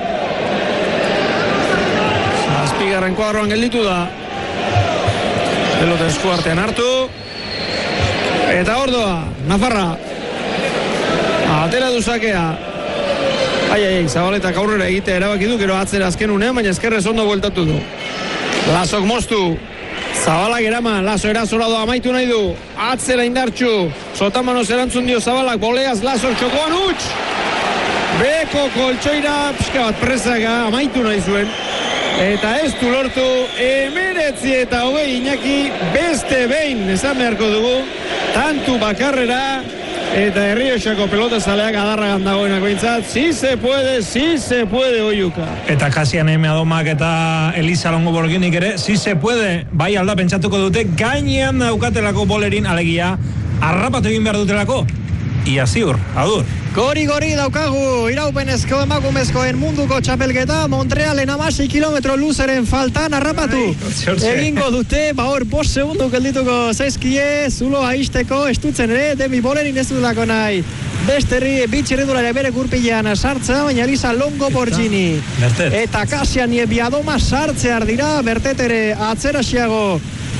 Zazpigarren kuadroan gelditu da, pelota esku artean hartu, eta ordoa, Nafarra, atera duzakea. Ai, ai, Zabaletak aurrera egitea erabaki du, gero atzera azken unean, baina ezkerrez ondo bueltatu du. Lasok moztu, Zabalak eraman, Laso erazora doa amaitu nahi du, atzera indartxu, Sotamanoz erantzun dio Zabalak, boleaz Lasok txokoan utx! beko koltsoira pixka bat presaga amaitu nahi zuen. Eta ez du lortu emeretzi eta hogei Iñaki beste behin esan beharko dugu tantu bakarrera eta Errioxako pelotazaleak adarragan dagoenak behintzat. Si se puede, si se puede oiuka. Eta Kasian Eme Adomak eta Elisa Longo Borginik ere, si se puede, bai alda pentsatuko dute, gainean daukatelako Bolerin alegia, arrapatu egin behar dutelako. Ia ziur, adur. Gori-gori daukagu iraupenezko emakumezkoen munduko txapelketa Montrealen hamasei kilometro luzeren faltan harrapatu. Egingo dute, ba hor, bost segundu geldituko zaizkie, zuloa isteko, estutzen ere, Demi Bolerin ez dudako nahi. Besterri, bitxirridulare bere kurpilean sartza, baina Elisa Longo Borgini. Eta Kasian Niebiadoma sartzear dira, bertetere atzerasiago.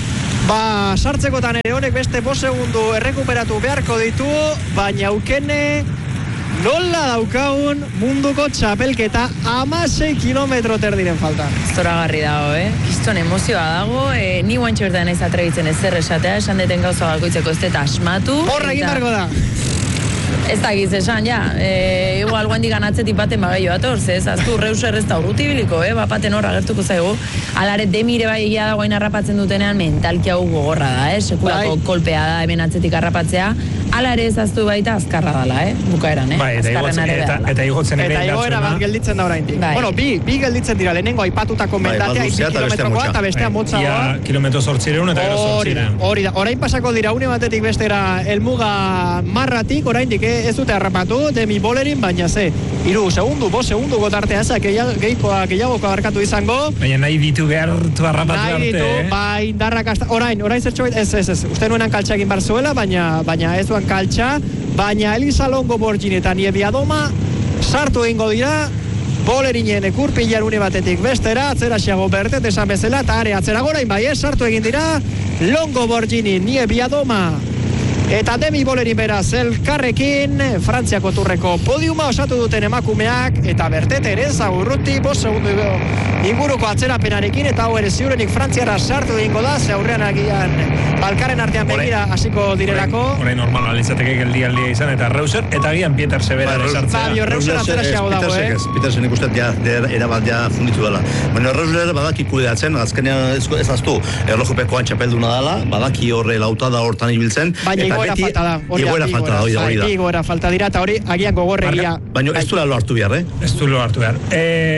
Ba, sartzekotan ere honek beste bost segundu errekuperatu beharko ditu, baina aukene nola daukagun munduko txapelketa hamasei kilometro terdiren falta. Zoragarri dago, eh? Kiston emozioa dago, eh, ni guantxo bertan ez atrebitzen ezer esatea, esan deten gauza bakoitzeko ez deta asmatu. Horra egin barko da. Ez da giz esan, ja. E, igual guandik anatzetik baten bagaio atorz, ez? Aztu Reuser ez da urrutibiliko, eh? Bapaten horra gertuko zaigu. Alare Demire bai egia dagoen harrapatzen dutenean mentalki hau gogorra da, eh? Sekulako bai. Kolpea da hemen atzetik harrapatzea. Ala ere ez aztu baita azkarra dala, eh? Bukaeran, eh? Bai, eta igotzen ere eta igotzen ere eta igoera bat gelditzen da oraindik. Bai. Bueno, bi, bi gelditzen dira, lehenengo aipatutako mendatea, bai, kilometrokoa eta bestea motzagoa. Ia kilometro zortzireun eta gero zortzireun. Hori da, orain pasako dira une batetik bestera helmuga marratik, oraindik eh, ez dute harrapatu, Demi Bolerin, baina ze, hiru segundu, bost segundu gotartea ezak geikoa, gehiagoko abarkatu izango. Baina nahi ditu gertu harrapatu arte. Nahi ditu, eh? Bai, indarrak hasta, orain, orain zertxo ez, ez, ez, uste nuenan kaltsa egin bar zuela, baina, baina ez duan kaltsa, baina Elisa Longo Borgin eta Niebiadoma sartu egingo dira, Bolerinen ekurpilan une batetik bestera, atzerasiago bertet esan bezala, eta are atzeragorain bai ez, sartu egin dira, Longo Borgini, Niebiadoma, eta Demi Bolerin beraz elkarrekin Frantziako turreko podiuma osatu duten emakumeak eta bertet ere zaurruti bost segundu inguruko atzerapenarekin eta hau ere ziurenik Frantziara sartu egingo da, ze aurrean agian balkaren artean begira hasiko direlako. Horain normal alitzateke geldialdia izan eta Reuser eta agian Pieter Severa ere sartzea. Fabio Reuser atzerasiago dago, eh? Petersen ikustet ja erabat ja funditu dela. Baina Reuser badaki kudeatzen, azkenean ez aztu erlojupekoan txapelduna dela, badaki horre lautada hortan ibiltzen. Baina igoera falta da. Igoera falta da, hori da, hori da. Igoera falta dira eta hori agian gogorregia. Baina ez du lo hartu behar, eh? Ez du lo hartu behar.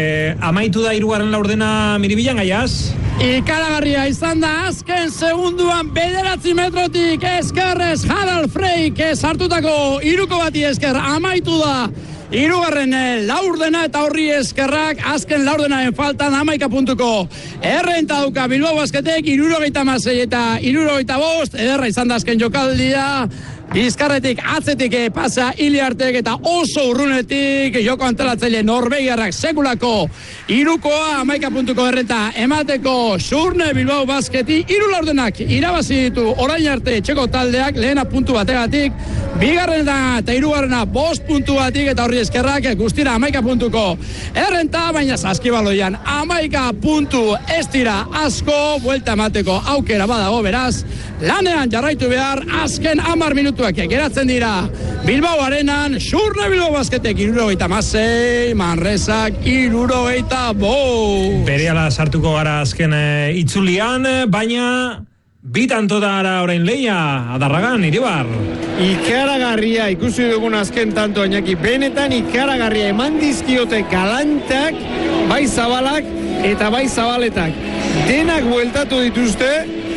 Amaitu da hirugarren laurdena Miribilan, gaiaz? Ikaragarria izan da azken segunduan bederatzi metrotik eskerrez Harald Freik sartutako hiruko bati esker amaitu da hirugarren laurdena eta horri eskerrak azken laurdenaren faltan hamaika puntuko errenta dauka Bilbao Basketek hirurogeita hamasei eta hirurogeita bost ederra izan da azken jokaldia. Bizkarretik atzetik pasa Iliartek eta oso urrunetik joko antelatzaile norbegiarrak sekulako irukoa hamaika puntuko errenta emateko Surne Bilbao Basketi hiru laurdenak irabazi ditu orain arte etxeko taldeak lehena puntu bategatik, bigarrena eta hirugarrena bost puntu batik eta horri eskerrak guztira hamaika puntuko errenta, baina saskibaloian hamaika puntu ez dira asko, buelta emateko aukera badago beraz, lanean jarraitu behar azken hamar minutu geratzen dira Bilbao Arenan, Surne Bilbao Basketek hirurogeita hamasei, Manresak hirurogeita bost. Berehala sartuko gara azken e, itzulian, baina bitanto da ara orain leia, Adarragan, Iribar. Ikaragarria ikusi dugun azken tanto Iñaki, benetan ikaragarria eman dizkiote galantak, bai zabalak eta bai zabaletak. Denak bueltatu dituzte,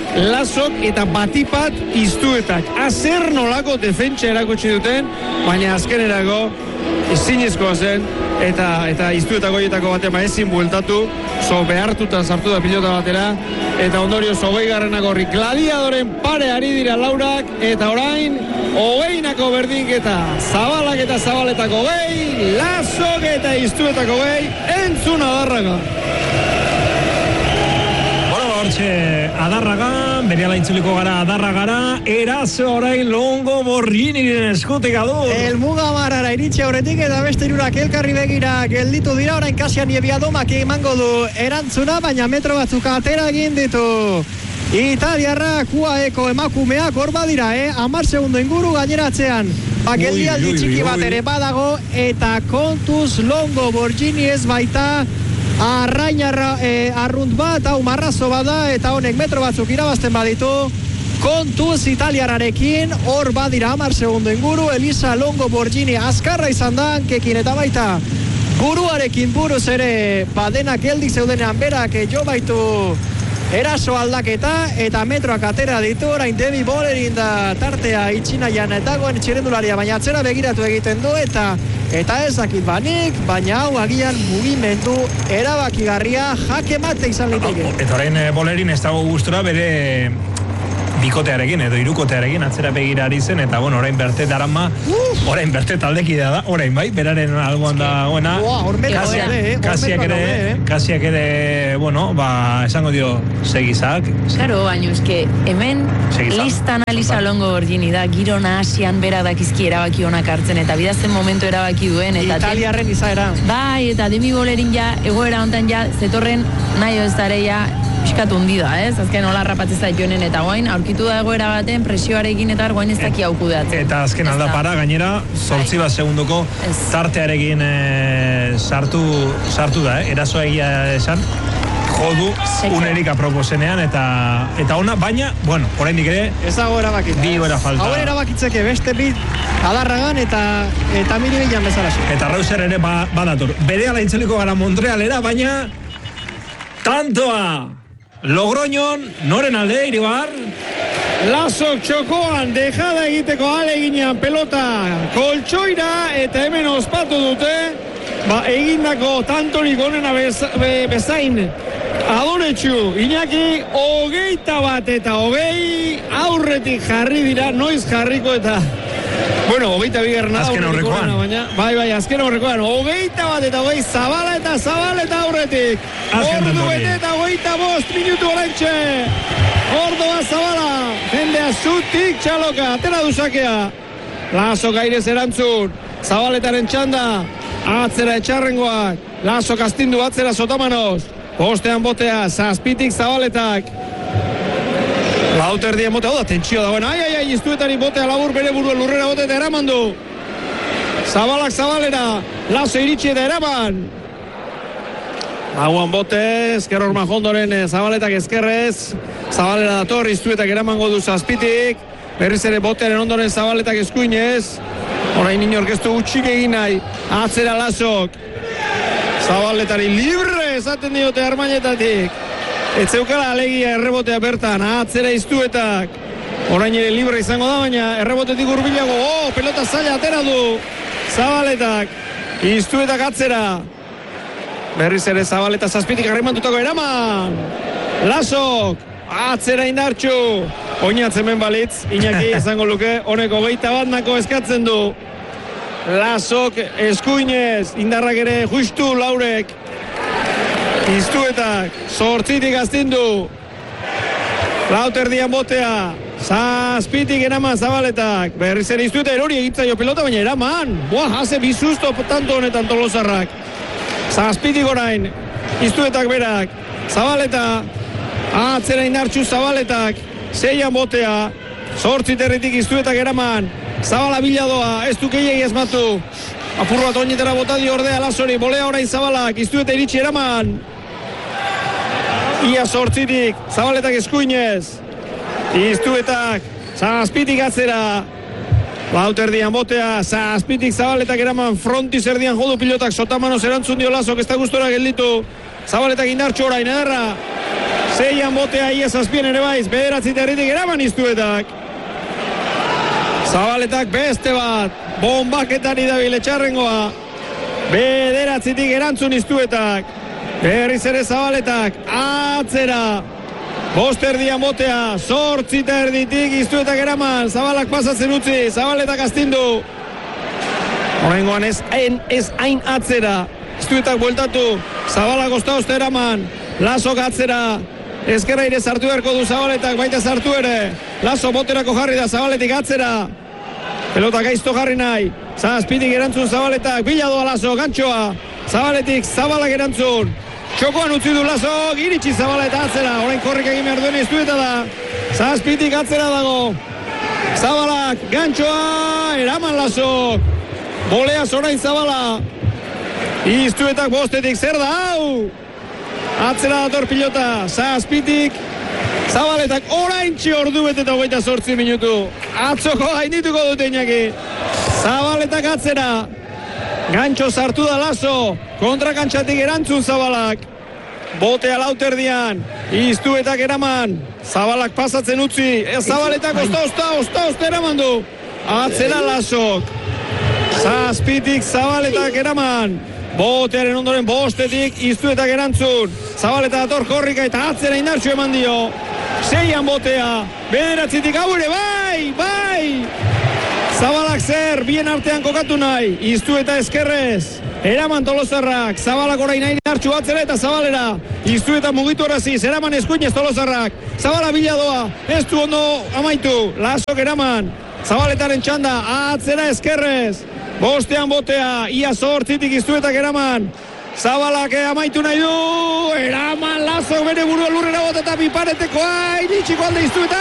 lasok eta batipat iztuetak. Azer nolako defentsa erakutsi duten, baina azkenerako ezinezkoa zen, eta eta iztuetako horietako batema ezin bueltatu, zo behartuta sartu da pilota batera, eta ondorio hogei garrenako horri gladiadoren pare ari dira laurak, eta orain hogeinako berdinketa, zabalak eta zabaletako hogei, lasok eta iztuetako hogei, entzun Adarraga. Hortxe, Adarragan, berehala itzuliko gara Adarragara, erazo orain Longo Borginiren eskutik adu. El muga marara iritsi aurretik eta beste hirurak elkarri begira gelditu dira, orain Kasian Niebiadomak emango du erantzuna, baina metro batzuk atera egin ditu Italiarrak uaeko emakumeak hor badira, eh? Amar segundo inguru gaineratzean. Bageldialdi txiki bat ere badago, eta kontuz Longo Borgini ez baita arrainarra eh, arrunt bat, hau marrazo bada, eta honek metro batzuk irabazten baditu. Kontuz italiararekin, hor badira amar segundo inguru, Elisa Longo Borgini azkarra izan da, hankekin eta baita buruarekin buruz ere badenak geldik zeudenean berak jo baitu eraso aldaketa eta metroak atera ditu, orain Demi Volerin da tartea itxinaian dagoen txirrendularia, baina atzera begiratu egiten du eta eta ez dakit banik, baina hau agian mugimendu erabakigarria jake mate izan liteke. Eta orain Volerin ez dago gustura bere bikotearekin edo hirukotearekin atzera begirari zen, eta bueno, orain berte darama, orain berte taldekidea da, orain bai, beraren algoan da goena. Kasiak ere, kasiak ere, bueno, ba, esango dio segizak. Claro, baina eske hemen listan Elisa Longo Borgini da, giro nahasian bera dakizki erabaki onak hartzen, eta bidazen momentu erabaki duen. Eta Italiarren izaera. Bai, eta Demi Volerin ja, egoera hontan ja, zetorren nahi ez dare ja, piskatu hundida, ez? Azken hola rapatzen zait jonen, eta guain, aurkitu da egoera baten presioarekin eta guain ez daki aukudeatzen. Eta azken alda para, gainera, zortzi bat segundoko tartearekin e, sartu, sartu da, eh? Erasoa egia esan, jodu unerik aproposenean, eta eta ona, baina, bueno, oraindik ere, ez dago erabakit. Bi gora falta. Hau erabakitzeke beste bit adarragan eta eta miribilan bezala. Eta Rauser ere ba, badator. Bere ala intzeliko gara Montrealera, baina tantoa! Logroñon, noren alde, Iribar? Lasok txokoan, dejada egiteko aleginean pelota koltsoira, eta hemen ospatu dute, ba, egindako tantorik onena bez, be, bezain adoretxu, Iñaki, hogeita bat eta hogei aurretik jarri dira, noiz jarriko eta... Bueno, hogeita bigarren azken aurrekoan. Baina, bai, bai, azken aurrekoan. Hogeita bat eta hogei, Zabala eta Zabala eta aurretik. Ordu bete eta hogeita bost minutu orantxe. Ordoa Zabala. Jendea zutik txaloka, atera duzakea. Lazo gairez erantzun. Zabaletaren txanda. Atzera etxarrengoak. Lazo kastindu atzera Sotamanoz. Postean botea, zazpitik Zabaletak. Lauter dien botea, oda, tentsio da, bueno, ai, ai, ai, iztuetari botea labur bere buruen lurrera bote eta eraman du. Zabalak Zabalera, Lazo iritsi eta eraman. Aguan bote, ezker horma jondoren Zabaletak ezkerrez. Zabalera dator, iztuetak eramango du zazpitik. Berriz ere botearen ondoren Zabaletak eskuinez. Orain inorkestu utxik egin nahi. Atzera Lazok. Zabaletari libre esaten diote armainetatik. Etzeukala alegia errebotea bertan, atzera iztuetak. Orain ere libre izango da, baina errebotetik urbilago. Oh, pelota zaila atera du. Zabaletak, iztuetak atzera. Berriz ere Zabaleta zazpitik arrimantutako eraman. Lasok, atzera indartxu. Oinatzen ben balitz, Iñaki izango luke, honeko geita bat nako eskatzen du. Lasok eskuinez, indarrak ere justu Laurek. Iztuetak, zortzitik aztindu. Lauter dian botea. Zazpitik eraman Zabaletak. Berriz ere iztueta erori egitzaio pelota, baina eraman. Buah, haze bizusto tanto honetan Tolosarrak. Zazpitik orain. Iztuetak berak. Zabaleta. Atzera indartxu Zabaletak. Zeian botea. Zortzit erritik iztuetak eraman. Zabala biladoa, ez du keiegi esmatu. Apur bat oinetara botadi ordea Lazori. Bolea orain Zabalak, iztueta iritsi eraman. Ia sortzitik, Zabaletak eskuinez. Iztuetak, zazpitik atzera. Lauter dian botea, zazpitik Zabaletak eraman frontiz erdian jodu pilotak. Sotamanoz erantzun dio Lazok, ez da gustora gelditu. Zabaletak indartxo orain, ederra. Zeian botea, ia zazpien ere baiz, bederatzit erritik eraman iztuetak. Zabaletak beste bat, bombaketan idabile txarrengoa. Bederatzitik erantzun iztuetak. Berriz ere Zabaletak, atzera. Boster dian botea, zortzita erditik iztuetak eraman. Zabalak pasatzen utzi, Zabaletak astindu. Horrengoan ez hain, ez hain atzera. Iztuetak bueltatu, Zabalak osta-osta eraman. Lazok atzera. Ezkerra ire sartu erko du Zabaletak, baita sartu ere. Lazo boterako jarri da, Zabaletik atzera. Pelota gaizto jarri nahi. Zazpitik erantzun Zabaletak, bila doa Lazo, gantxoa. Zabaletik, Zabalak erantzun. txokoan utzi du Lasok, iritsi Zabala eta atzera, orain korrik egin behar duen iztueta da, Zazpitik atzera dago, Zabalak, gantxoa, eraman Lasok, boleaz orain Zabala, iztuetak bostetik, zer da, hau, atzera dator pilota, Zazpitik, Zabaletak orain txi ordu bete eta hogeita zortzi minutu, atzoko gaindituko dute Iñaki, Zabaletak atzera, gantxo sartu da Laso, kontrakantxatik erantzun Zabalak, botea lauterdian, iztuetak eraman, Zabalak pasatzen utzi, Zabaletak osta, osta, osta, osta eraman du, atzera Lasok, Zazpitik Zabaletak eraman, botearen ondoren bostetik, iztuetak erantzun, Zabaleta dator korrika eta atzera indartxo eman dio, seian botea, bederatzitik hau ere, bai, bai, Zabalak zer, bien artean kokatu nahi, iztu eta eskerrez, eraman Tolosarrak, Zabalak orain nahi hartxu atzera eta Zabalera, iztu eta mugitu horaziz, eraman eskuinez Tolosarrak, Zabala biladoa, ez du ondo amaitu, Lasok eraman, Zabaletaren txanda, atzera eskerrez, bostean botea, ia zortzitik iztuetak eraman, Zabalak amaitu nahi du, eraman Lasok bere burua lurrera bota eta biparetekoa, iritxiko alde iztueta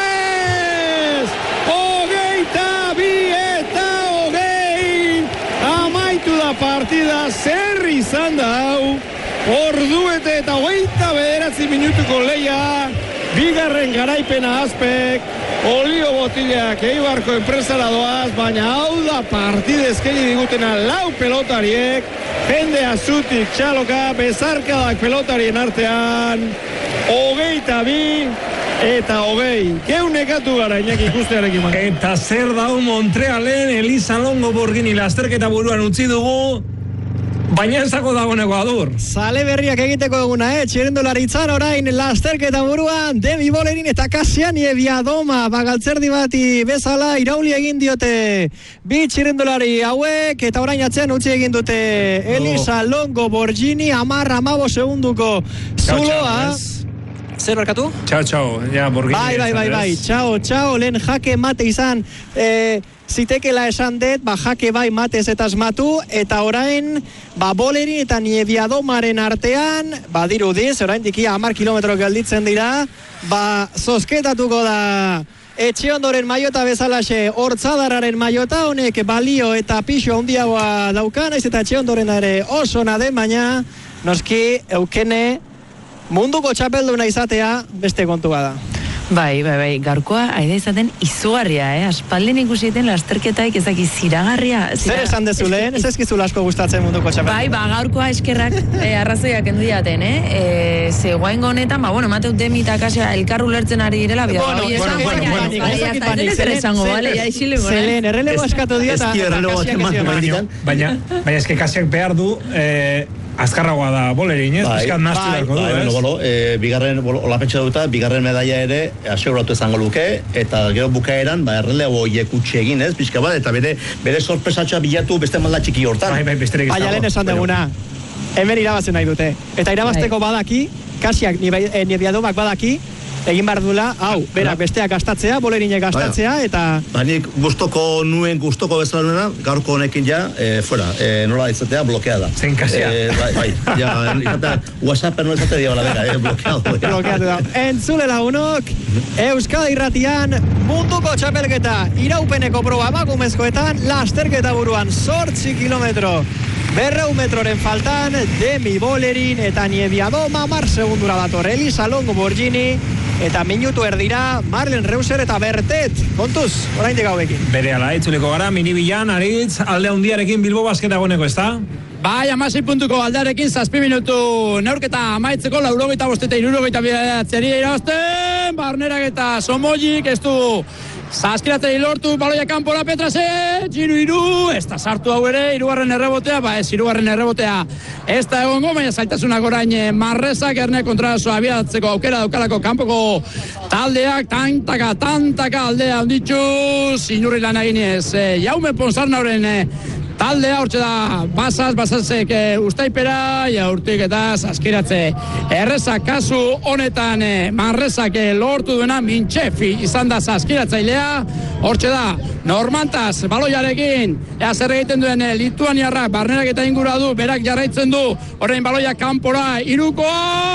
ez, hogeita bi eta hogei, amaitu da partida, zer izan da hau, orduete eta hogeita bederatzi minutuko leia, bigarren garaipena azpek, olio botileak Eibarko enpresara doaz, baina hau da partida eskeni digutena lau pelotariek, jende azutik txaloka, bezarkadak pelotarien artean, hogeita bi eta hogei. Geunekatu gara Iñaki ikustearekin. Man. Eta zer dau Montrealen, Elisa Longo Borgini lasterketa buruan utzi dugu, baina ezako dagoeneko adur. Zale berriak egiteko eguna, eh? Txirendularitzan orain lasterketa buruan, Demi Bolerin eta Kasiani Ebiadoma, bagaltzerdi bati bezala irauli egin diote bi txirendulari hauek, eta orain atzean utzi egin dute Elisa Longo Borgini, amar amabo segunduko zuloa. Zer barkatu? Txau, txau, ja, Borgini. Bai, bai, bai, bai, txau, txau, lehen jake mate izan, eh, zitekela esan dut, ba, jake bai matez eta asmatu, eta orain, ba, Bolerin eta Niebiadomaren artean, ba, dirudiz, orain dikia amar kilometro gelditzen dira, ba, zozketatuko da etxe ondoren maiota bezalaxe, hortzadararen maiota, honek balio eta pixo handiagoa daukan, ez eta etxe ondoren ere oso nade, baina, noski, eukene, munduko txapelduna izatea beste kontua da. Bai, bai, bai, gaurkoa aida izaten izugarria, eh? Aspaldin ikusiten lasterketaik ezaki ziragarria. Zer esan dezu lehen? Ez ezkizula asko gustatzen munduko txapelduna. Bai, ba, gaurkoa eskerrak eh, arrazoiak enduiaten, eh? eh ze guaingo honetan, ba, bueno, Mateu Demi eta Kasia elkarru lertzen ari direla, bida, bueno, hori bueno, esan, bueno, baina, bueno, baina, bueno, baina, ez zer esango, bale, ja, isile, bale. Zelen, errelebo eskatu dira, eta baina, baina, eske Kasiak behar du, eh, azkarragoa da Bolerin, ez? Piskat naztu darko du, ez? Bueno, bueno, e, bigarren, olapetxe dauta, bigarren medaia ere aseguratu izango luke, eta gero bukaeran, ba, errelebo iekutxe egin, ez? Pizka bat, eta bere, bere sorpresatxoa bilatu beste malda txiki hortan. Bai, bai, besterik ez dago. Baina lehen esan deguna, hemen irabazen nahi dute. Eta irabazteko badaki, Kasiak, Niebiadomak badaki, egin behar duela, hau, berak besteak gastatzea, Bolerinek gastatzea, eta... Baina gustoko nuen, gustoko bezala nuena, gaurko honekin ja, e, fuera, e, nola izatea, blokeada. Zen Kasia. E, bai, bai, ja, izatea, WhatsAppen no izatea diabala, bera, eh, blokeado. Blokeatu da. Entzule lagunok, Euskadi Irratian, munduko txapelketa, iraupeneko proba emakumezkoetan, lasterketa buruan, zortzi kilometro. Berreun metroren faltan, Demi Bolerin eta Niebiadoma, mar segundura dator Elisa Longo Borgini, eta minutu erdira Marlen Reuser eta Bertet. Kontuz, orain digauekin. Bere ala, itzuliko gara, minibilan, aritz, alde handiarekin Bilbo basketa goneko, ez da? Bai, amasei puntuko aldarekin, zazpi minutu neurketa amaitzeko, laurogeita bosteta, irurogeita bidatzeari irabazten, barnerak eta somolik, ez du Zaskiratei lortu, baloia kanpora Petrase, jiru iru, ez da sartu hau ere, irugarren errebotea, ba ez, irugarren errebotea, ez da egongo, baina zailtasunak orain Marrezak, erne kontraso abiatzeko aukera daukalako kanpoko taldeak, tantaka, tantaka aldea onditxu, sinurri lan eginez, e, Jaume Ponsarnauren e, taldea, hortxe da, basaz, basazek e, ustaipera, jaurtik eta saskiratze. Erreza kasu honetan e, Manresak e, lortu duena Mintxefi izan da saskiratzailea, hortxe da, Normantaz, baloiarekin, ea zer egiten duen e, Lituaniarrak, barnerak eta ingura du, berak jarraitzen du, orain baloia kanpora, iruko,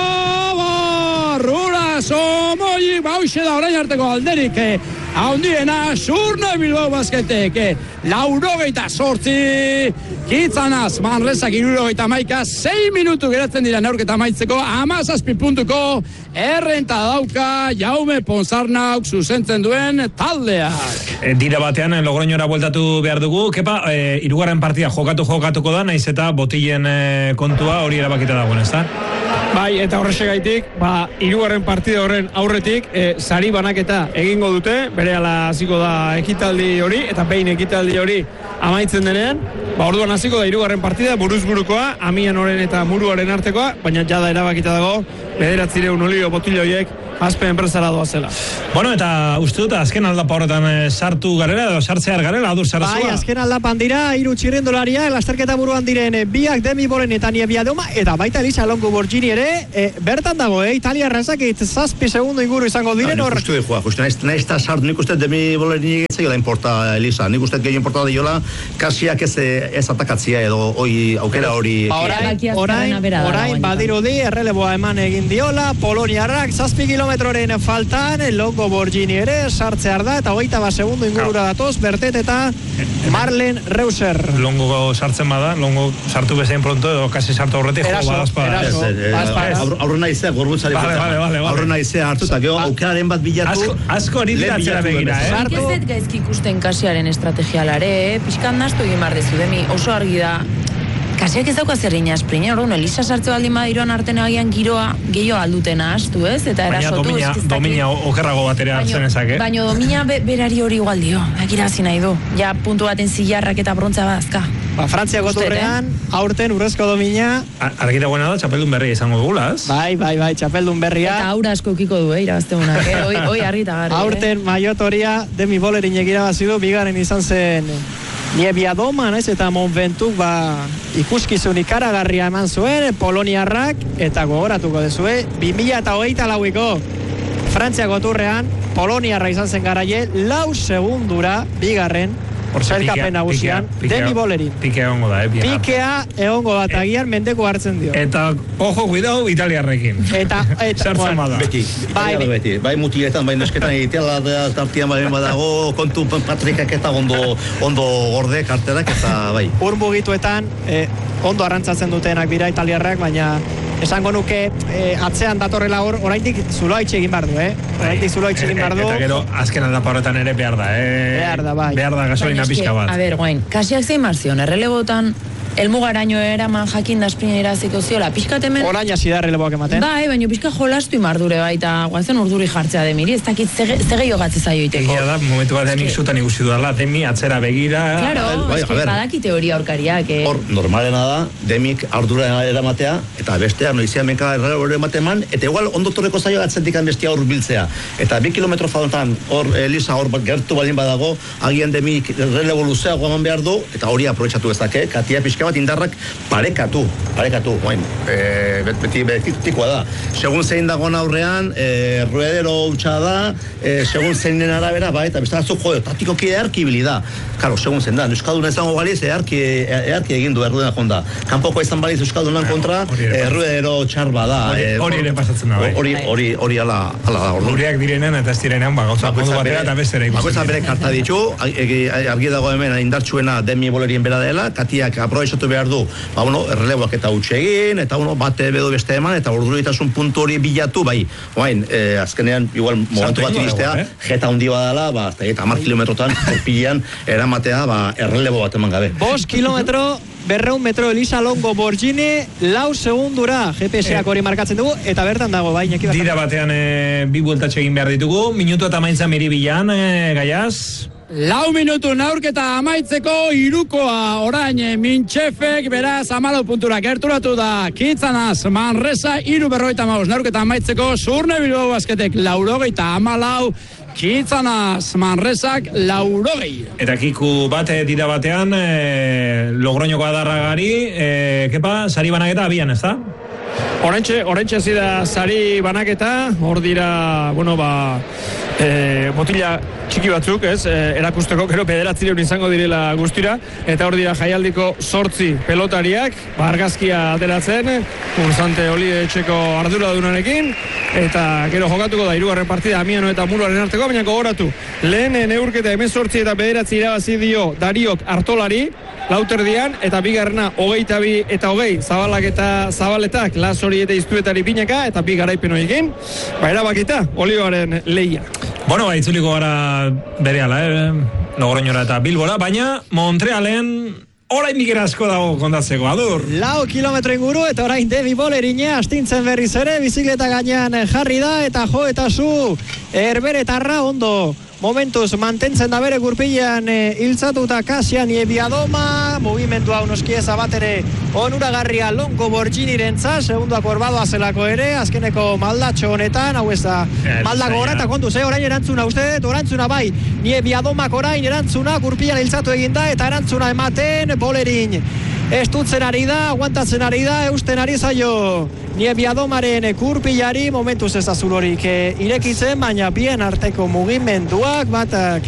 Rura, somoi, bauxe da orain arteko alderik, eh, haundiena, Surne Bilbao Basketek, eh, laurogeita sortzi, Kitzanaz, Manresak irurogeita maika, sei minutu geratzen dira neurketa maitzeko, amazazpi puntuko, errenta dauka, Jaume Ponsarnauk zuzentzen duen taldeak. E, dira batean, Logroñora bueltatu behar dugu, kepa, e, irugarren partida jokatu jokatuko da, naiz eta botilen e, kontua hori erabakita dagoen, ez da? Bai, eta horrexegaitik, ba, hirugarren partida horren aurretik, e, sari banaketa egingo dute, berehala hasiko da ekitaldi hori, eta behin ekitaldi hori amaitzen denean, ba, orduan hasiko da hirugarren partida, buruz burukoa, Amian Oren eta Muruaren artekoa, baina jada erabakita dago, bederatzireun olio botillo horiek, azpe enpresara doa zela. Bueno, eta uste dut, azken aldapa horretan e, sartu garela, edo sartzear garela, adur zarazua. Bai, azken aldapan dira, hiru txirrendolaria, lasterketa buruan diren e, biak Demi Bolen eta Niebia Doma, eta baita Elisa Longo Borgini ere, e, bertan dago, e, Italia razakit, zazpi segundo inguru izango diren hor. Justu dira, justu, nahiz eta sartu, nik uste Demi Bolen nire importa Elisa, nik uste gehiago importa da jola, kasiak ez, ez atakatzia edo oi, aukera hori. Ba, orain, orain, orain badirudi, erreleboa eman egin diola, Poloniarrak, zazpi kilometroren faltan, Longo Borgini ere, sartzear da, eta hogeita bat segundo ingurura datoz, Bertet eta Marlen Reuser. Longo sartzen bada, Longo sartu bezain pronto, edo kasi sartu horretik, jo, badazpa. Eraso, eraso. Aurrena izea, gorbutzari. Vale, vale, vale. Aurrena izea hartu, eta gero, aukeraren bat bilatu. Asko hori diratzera begira, eh? Nik ez dut gaizki ikusten kasiaren estrategialare, eh? Piskan naztu egin bar dezu, Demi, oso argi da. Kasiak ez dauka zerreina esprina, orduan, Elisa sartze baldin badiroan arten agian giroa gehiago aldutena astu, ez? Eta erasotu. Baina domina, domina okerrago batera hartzen ezak, eh? Baina domina be, berari hori igual dio, akirazi nahi du. Ja, puntu baten zilarrak eta brontza bazka. Ba, Frantziako turrean, aurten urrezko domina. Argi dagoena da, txapeldun berria izango dugula, ez? Bai, bai, bai, txapeldun berria. Eta aura asko ukiko du, eh, irabaztegunak, eh? Hoi, hoi argita garri, eh? Aurten maiotoria, Demi Bolerinek irabazidu, bigarren izan zen Niebia Doma, naiz, eta Monventuk, ba, ikuskizun ikaragarria eman zuen, Poloniarrak, eta gogoratuko dezue, bi mila hogeita lauiko Frantziako turrean, Poloniarra izan zen garaie, lau segundura, bigarren, Zerkapen nagusian, Demi Bolerin. Pikea egongo da, eh? Pikea egongo da, eta gian mendeko hartzen dio. Eta, ojo, cuidado, italiarrekin. Eta, eta, sartzen bada. Beti, bai, beti, bai mutiletan, bai nesketan egitea, tartian bai badago, kontu Patrikak eta ondo, ondo gorde karterak, eta bai. Ur mugituetan, eh, ondo arrantzatzen dutenak dira italiarrak, baina esango nuke eh, atzean datorrela hor, oraindik zuloaitxe egin behar du, eh? Oraindik zuloaitxe egin behar du. Eta gero, azken aldapa horretan ere behar da, eh? Behar da, bai. Behar da gasolina pixka bat. A ber, guain, kasiak zein marzion, errelebotan, elmugaraino eraman jakin da esprina iraziko ziola, pixkat hemen... Orain hasi da erreleboak ematen. Bai, baina pixka jolastu imardure baita, guazen urduri jartzea Demiri, ez dakit zegei hogatze zaio iteko. Egia da, momentu bat Demik zutan ikusi dudala, Demi atzera begira... Claro, bai, eski badaki teoria aurkariak, eh? Hor, normalena da, Demik ardura eramatea, eta bestea, noizian menka errelebo emateman, eta igual ondo torreko zaio atzentik bestia hor biltzea. Eta bi kilometro faltan, hor, Elisa, hor, gertu balin badago, agian Demik errelebo luzeago eman behar du, eta hori aprobetxatu ezake, katia pixka bat indarrak parekatu, parekatu, guain, e, beti betikoa da. Segun zein dagoen aurrean, e, ruedero hutsa da, e, segun zeinen arabera, bai, eta beste batzuk, jo, tatikoki earki bili da. Karo, segun zein da, Euskalduna izango baliz, earki, earki egin du errudena jonda. Kanpoko izan baliz Euskaldunan kontra, e, ruedero txar bada. Hori ere pasatzen da, bai. Hori, hori, hori ala, ala da, ordu. Horiak direnean eta ez direnean, ba, gauza modu batera eta bestera ikusten. Bakoitzak bere karta ditu, argi dago hemen indartsuena Demi Bolerien bera dela, katiak aprobetxatu behar du, ba, bueno, erreleboak eta utxe egin, eta, bueno, bate bedo beste eman, eta urduritasun puntu hori bilatu, bai, oain, eh, azkenean, igual, momentu bat iristea, eh? Jeta hundi badala, ba, eta hamar kilometrotan, orpilean, eramatea, ba, errelebo bat eman gabe. Bost kilometro, berreun metro Elisa Longo Borgini, lau segundura G P S-ak hori markatzen dugu, eta bertan dago, bai, Iñaki Dira batean, e, bi bueltatxe egin behar ditugu, minutu eta maintza miribilan, e, Gaiaz? Lau minutu naurketa amaitzeko irukoa orain Mintxefek beraz amalau puntura gerturatu da Kitzanaz Manresa iru berrogeita maus naurketa amaitzeko Surne Bilbao Basketek laurogeita amalau Kitzanaz, Manresak laurogei. Eta kiku bate dira batean, e, Logroñoko adarragari, e, kepa, sari banaketa abian, ez da? Orentxe, orentxe zida sari banaketa, hor dira, bueno, ba, e, botila txiki batzuk, ez, e, erakusteko, gero bederatzireun izango direla guztira, eta hor dira jaialdiko sortzi pelotariak, ba, argazkia ateratzen, kursante oli etxeko arduradunarekin, eta gero jokatuko da hirugarren partida Amiano eta Muruaren arteko, baina gogoratu, lehen neurketa hemezortzi eta bederatzi irabazi dio Dariok Artolari, lauterdian, eta bigarrena hogeita bi eta hogei zabalak eta zabaletak Lasori eta Iztuetari pineka, eta bi garaipen horiekin, ba erabakita Olioaren lehia. Bueno, ba, itzuliko gara berehala, eh? Logroñora eta Bilbora, baina Montrealen orain mikera asko dago kontatzeko, adur. Lau kilometro inguru eta orain Demi Bolerine astintzen berriz ere, bizikleta gainean jarri da, eta jo eta zu erberetarra ondo momentuz mantentzen da bere gurpilean e, hiltzatuta Kasian Ebiadoma, mugimendu hau noski eza bat ere onuragarria Longo Borginiren za, segunduak orbadoa zelako ere, azkeneko maldatxo honetan, hau ez da maldako gora, eta kontuz, eh, orain erantzuna uste dut, erantzuna bai, ni Ebiadomak orain erantzuna, gurpilean hiltzatu eginda, eta erantzuna ematen, Bolerin estutzen ari da, aguantatzen ari da, eusten ari zaio nie Biadomaren kurpilari, momentuz ez azulorik e, irekitzen, baina bien arteko mugimenduak, batak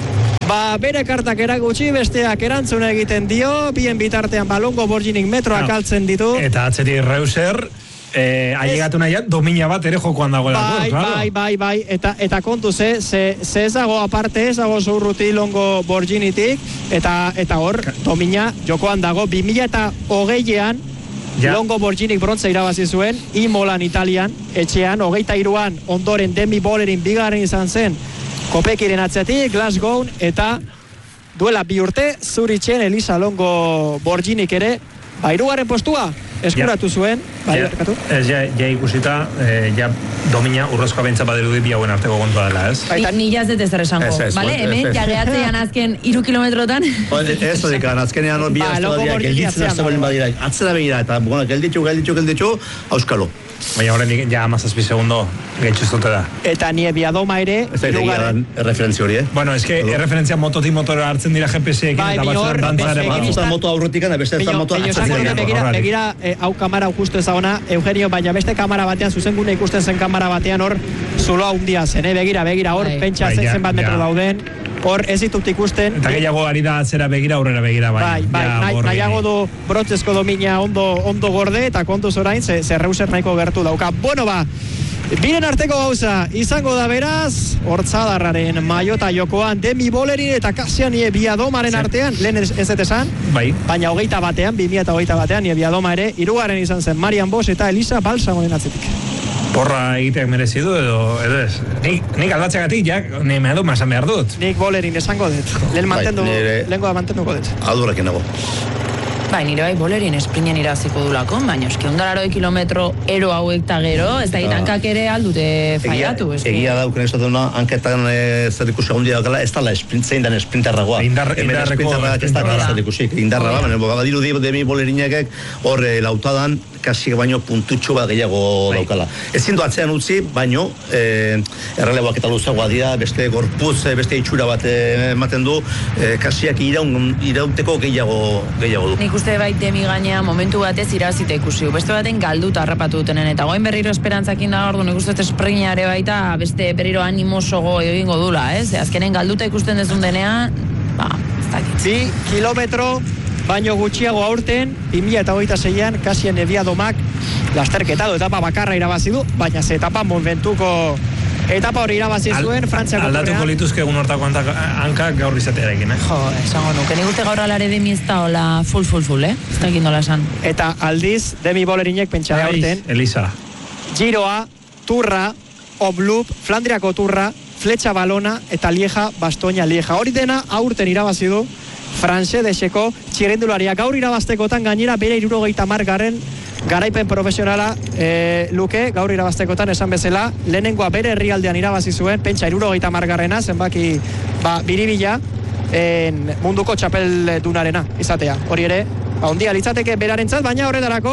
ba, bere kartak eragutsi, besteak erantzuna egiten dio, bien bitartean balongo Borginik metroak no. altzen ditu. Eta atzeti Reuser, eh, ailegatu nahian, domina bat ere jokoan dagoela. Bai, claro. bai, bai, bai, eta, eta kontuz, eh, ze, ze ez dago aparte, ez dago zurruti Longo Borginitik, eta, eta hor, domina jokoan dago, bi mila eta hogeian, ja. Longo Borginik brontza irabazi zuen, Imolan Italian, etxean, hogeita iruan, ondoren Demi Bolerin bigarren izan zen, Kopekiren atzetik, Glasgow, eta duela bi urte, Zuritzen Elisa Longo Borginik ere, ba, hirugarren postua, eskuratu ja. zuen, bai, ja, ez, ja, ja ikusita, eh, ja domina urrezkoa bentsa badirudi bi hauen arteko kontua dela, ez? Baita, ni jaz dut ez esango, bale? Hemen, jageatzean azken iru kilometrotan. Ez horikan, azkenean bi astu badira, gelditzen azte balin badira, atzera begira, eta, bueno, gelditxu, gelditxu, gelditxu, auskalo. Baina horren ja amazazpi segundo gaitxuztute da. Eta nie Biadoma ere... Ez da egia dan erreferentzia hori, eh? Bueno, ez que erreferentzia mototik motora hartzen dira G P S-ekin eta batzuan dantzare. Batzutan moto aurrutikan, beste ez da moto atzatzen dira. Begira, begira, hau kamara justu ezagona, Eugenio, baina beste kamara batean, zuzengune ikusten zen kamara batean hor, zuloa hundia zen, eh? Begira, begira, hor, pentsa zen bat metro dauden. Hor ez ditut ikusten. Eta gehiago ari da atzera begira, aurrera begira, bai. Bai, bai, nahiago du brotzezko domina ondo, ondo gorde, eta kontuz orain, ze, ze Reuser nahiko gertu dauka. Bueno, ba, biren arteko gauza, izango da beraz, Hortzadarraren maiota jokoan, Demi Bolerin eta Kasian nie Biadomaren artean, lehen ez ez esan, bai. Baina hogeita batean, bi mila eta hogeita batean, nie Biadoma ere, hirugarren izan zen, Marian Bosch eta Elisa Balsamoren atzetik. Porra egiteak merezi du edo, edo ez. Nik, nik aldatzeagatik, jak, ne mehadu masan behar dut. Nik Bolerin esango dut. Lehen mantendu, bai, lehenkoa mantenduko dut. Aldurrekin nago. Bai, nire bai Bolerin esprinen iraziko dulako, baina eski ondararoi kilometro ero hauek eta gero, ez da hankak ere aldute faiatu. Egia, egia dauken ez dut hanketan e, zer ikusi egun dira ez dala zein den esprinterragoa. Indar, indarreko ez da zer ikusi, indarra ba, baina badiru di Demi Bolerinekek hor e, lautadan, kasi baino puntutxo bat gehiago bai. daukala. Ezin du atzean utzi, baino e, erreleboak eta luzagoa dira, beste gorputz, beste itxura bat ematen du, e, kasiak iraun, irauteko gehiago, gehiago du. Nik uste bai Demi gainea momentu batez irazita ikusi, beste baten galduta harrapatu dutenen, eta goin berriro esperantzakin da ordu, nik uste esprinare baita beste berriro animosogo egingo dula, ez? Azkenen galduta ikusten dezun denean, ba, ez dakit. Bi kilometro baino gutxiago aurten, bi mila eta hogeita zeian, Kasian Ebiadomak lasterketa du etapa bakarra irabazi du, baina ze etapa momentuko etapa hori irabazi zuen, Frantziako turrean. Aldatuko lituzke egun hortako hankak gaur izatearekin, eh? Jo, esango nuke, nik uste gaur alare Demi ez da hola full, full, full, eh? Ez da egindola esan. Eta aldiz, Demi Bolerinek pentsa da aurten. Elisa. Giroa, Turra, Oblup, Flandriako Turra, Fletxa Balona eta Lieja, Bastoña Lieja. Hori dena aurten irabazi du Franse deseko txirrindularia. Gaur irabaztekotan gainera bere hirurogeita hamar garren garaipen profesionala e, luke, gaur irabaztekotan esan bezala, lehenengoa bere herrialdean irabazi zuen, pentsa hirurogeita hamar garrena, zenbaki ba, biribila en, munduko txapeldunarena izatea. Hori ere, ba, ondia litzateke berarentzat, baina horretarako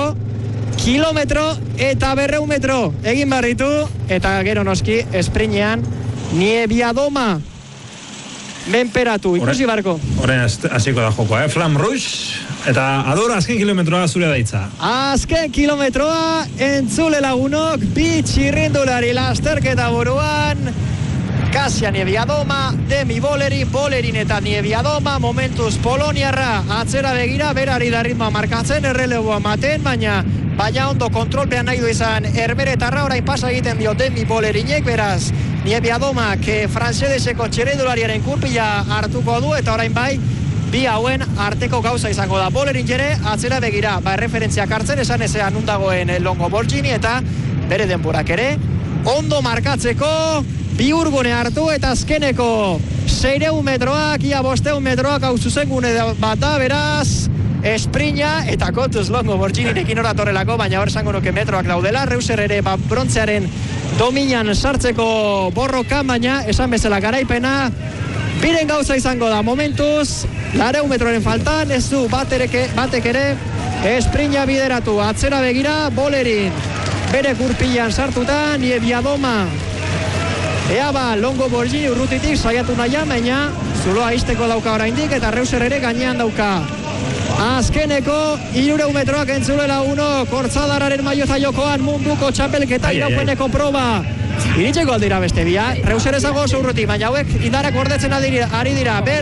kilometro eta berreun metro egin behar ditu, eta gero noski esprinean Niebiadoma menperatu, ikusi barko. Horren hasiko da jokoa, eh? Flam Rouge, eta Ador, azken kilometroa zure daitza. Azken kilometroa, entzule lagunok, bi txirrindulari lasterketa buruan, Kasia Niebiadoma, Demi Bolerin, Bolerin eta Niebiadoma, momentuz Poloniarra, atzera begira, berari da ritmoa markatzen, erreleboa maten, baina baina ondo kontrolpean nahi du izan Herberetarra, orain pasa egiten dio Demi Bolerinek, beraz, Niebiadomak fransedeseko txirrindulariaren kurpila hartuko du, eta orain bai, bi hauen arteko gauza izango da. Bolerin jere, atzera begira, ba, referentziak hartzen, esan ezean undagoen Longo Borgini, eta bere denborak ere, ondo markatzeko, bi urgune hartu, eta azkeneko seireun metroak, ia bosteun metroak hau zuzengune bat da, beraz, esprina, eta kontuz Longo Borginirekin oratorrelako, baina hor esango nuke metroak daudela, Reuser ere ba, brontzearen dominan sartzeko borrokan, baina esan bezala garaipena, biren gauza izango da momentuz, lareun metroren faltan, ez du batereke, batek ere, esprina bideratu, atzera begira, Bolerin, bere kurpilan sartuta, Niebiadoma, ea ba, Longo Borgini urrutitik saiatu nahian, baina zuloa izteko dauka oraindik, eta Reuser ere gainean dauka. Azkeneko hirurehun metroak entzulela uno, Kortzadarraren maioza jokoan munduko txapelketa iraupeneko proba. Iritzeko aldira beste bia, Reuser ezago oso urruti, baina hauek indarak gordetzen ari dira.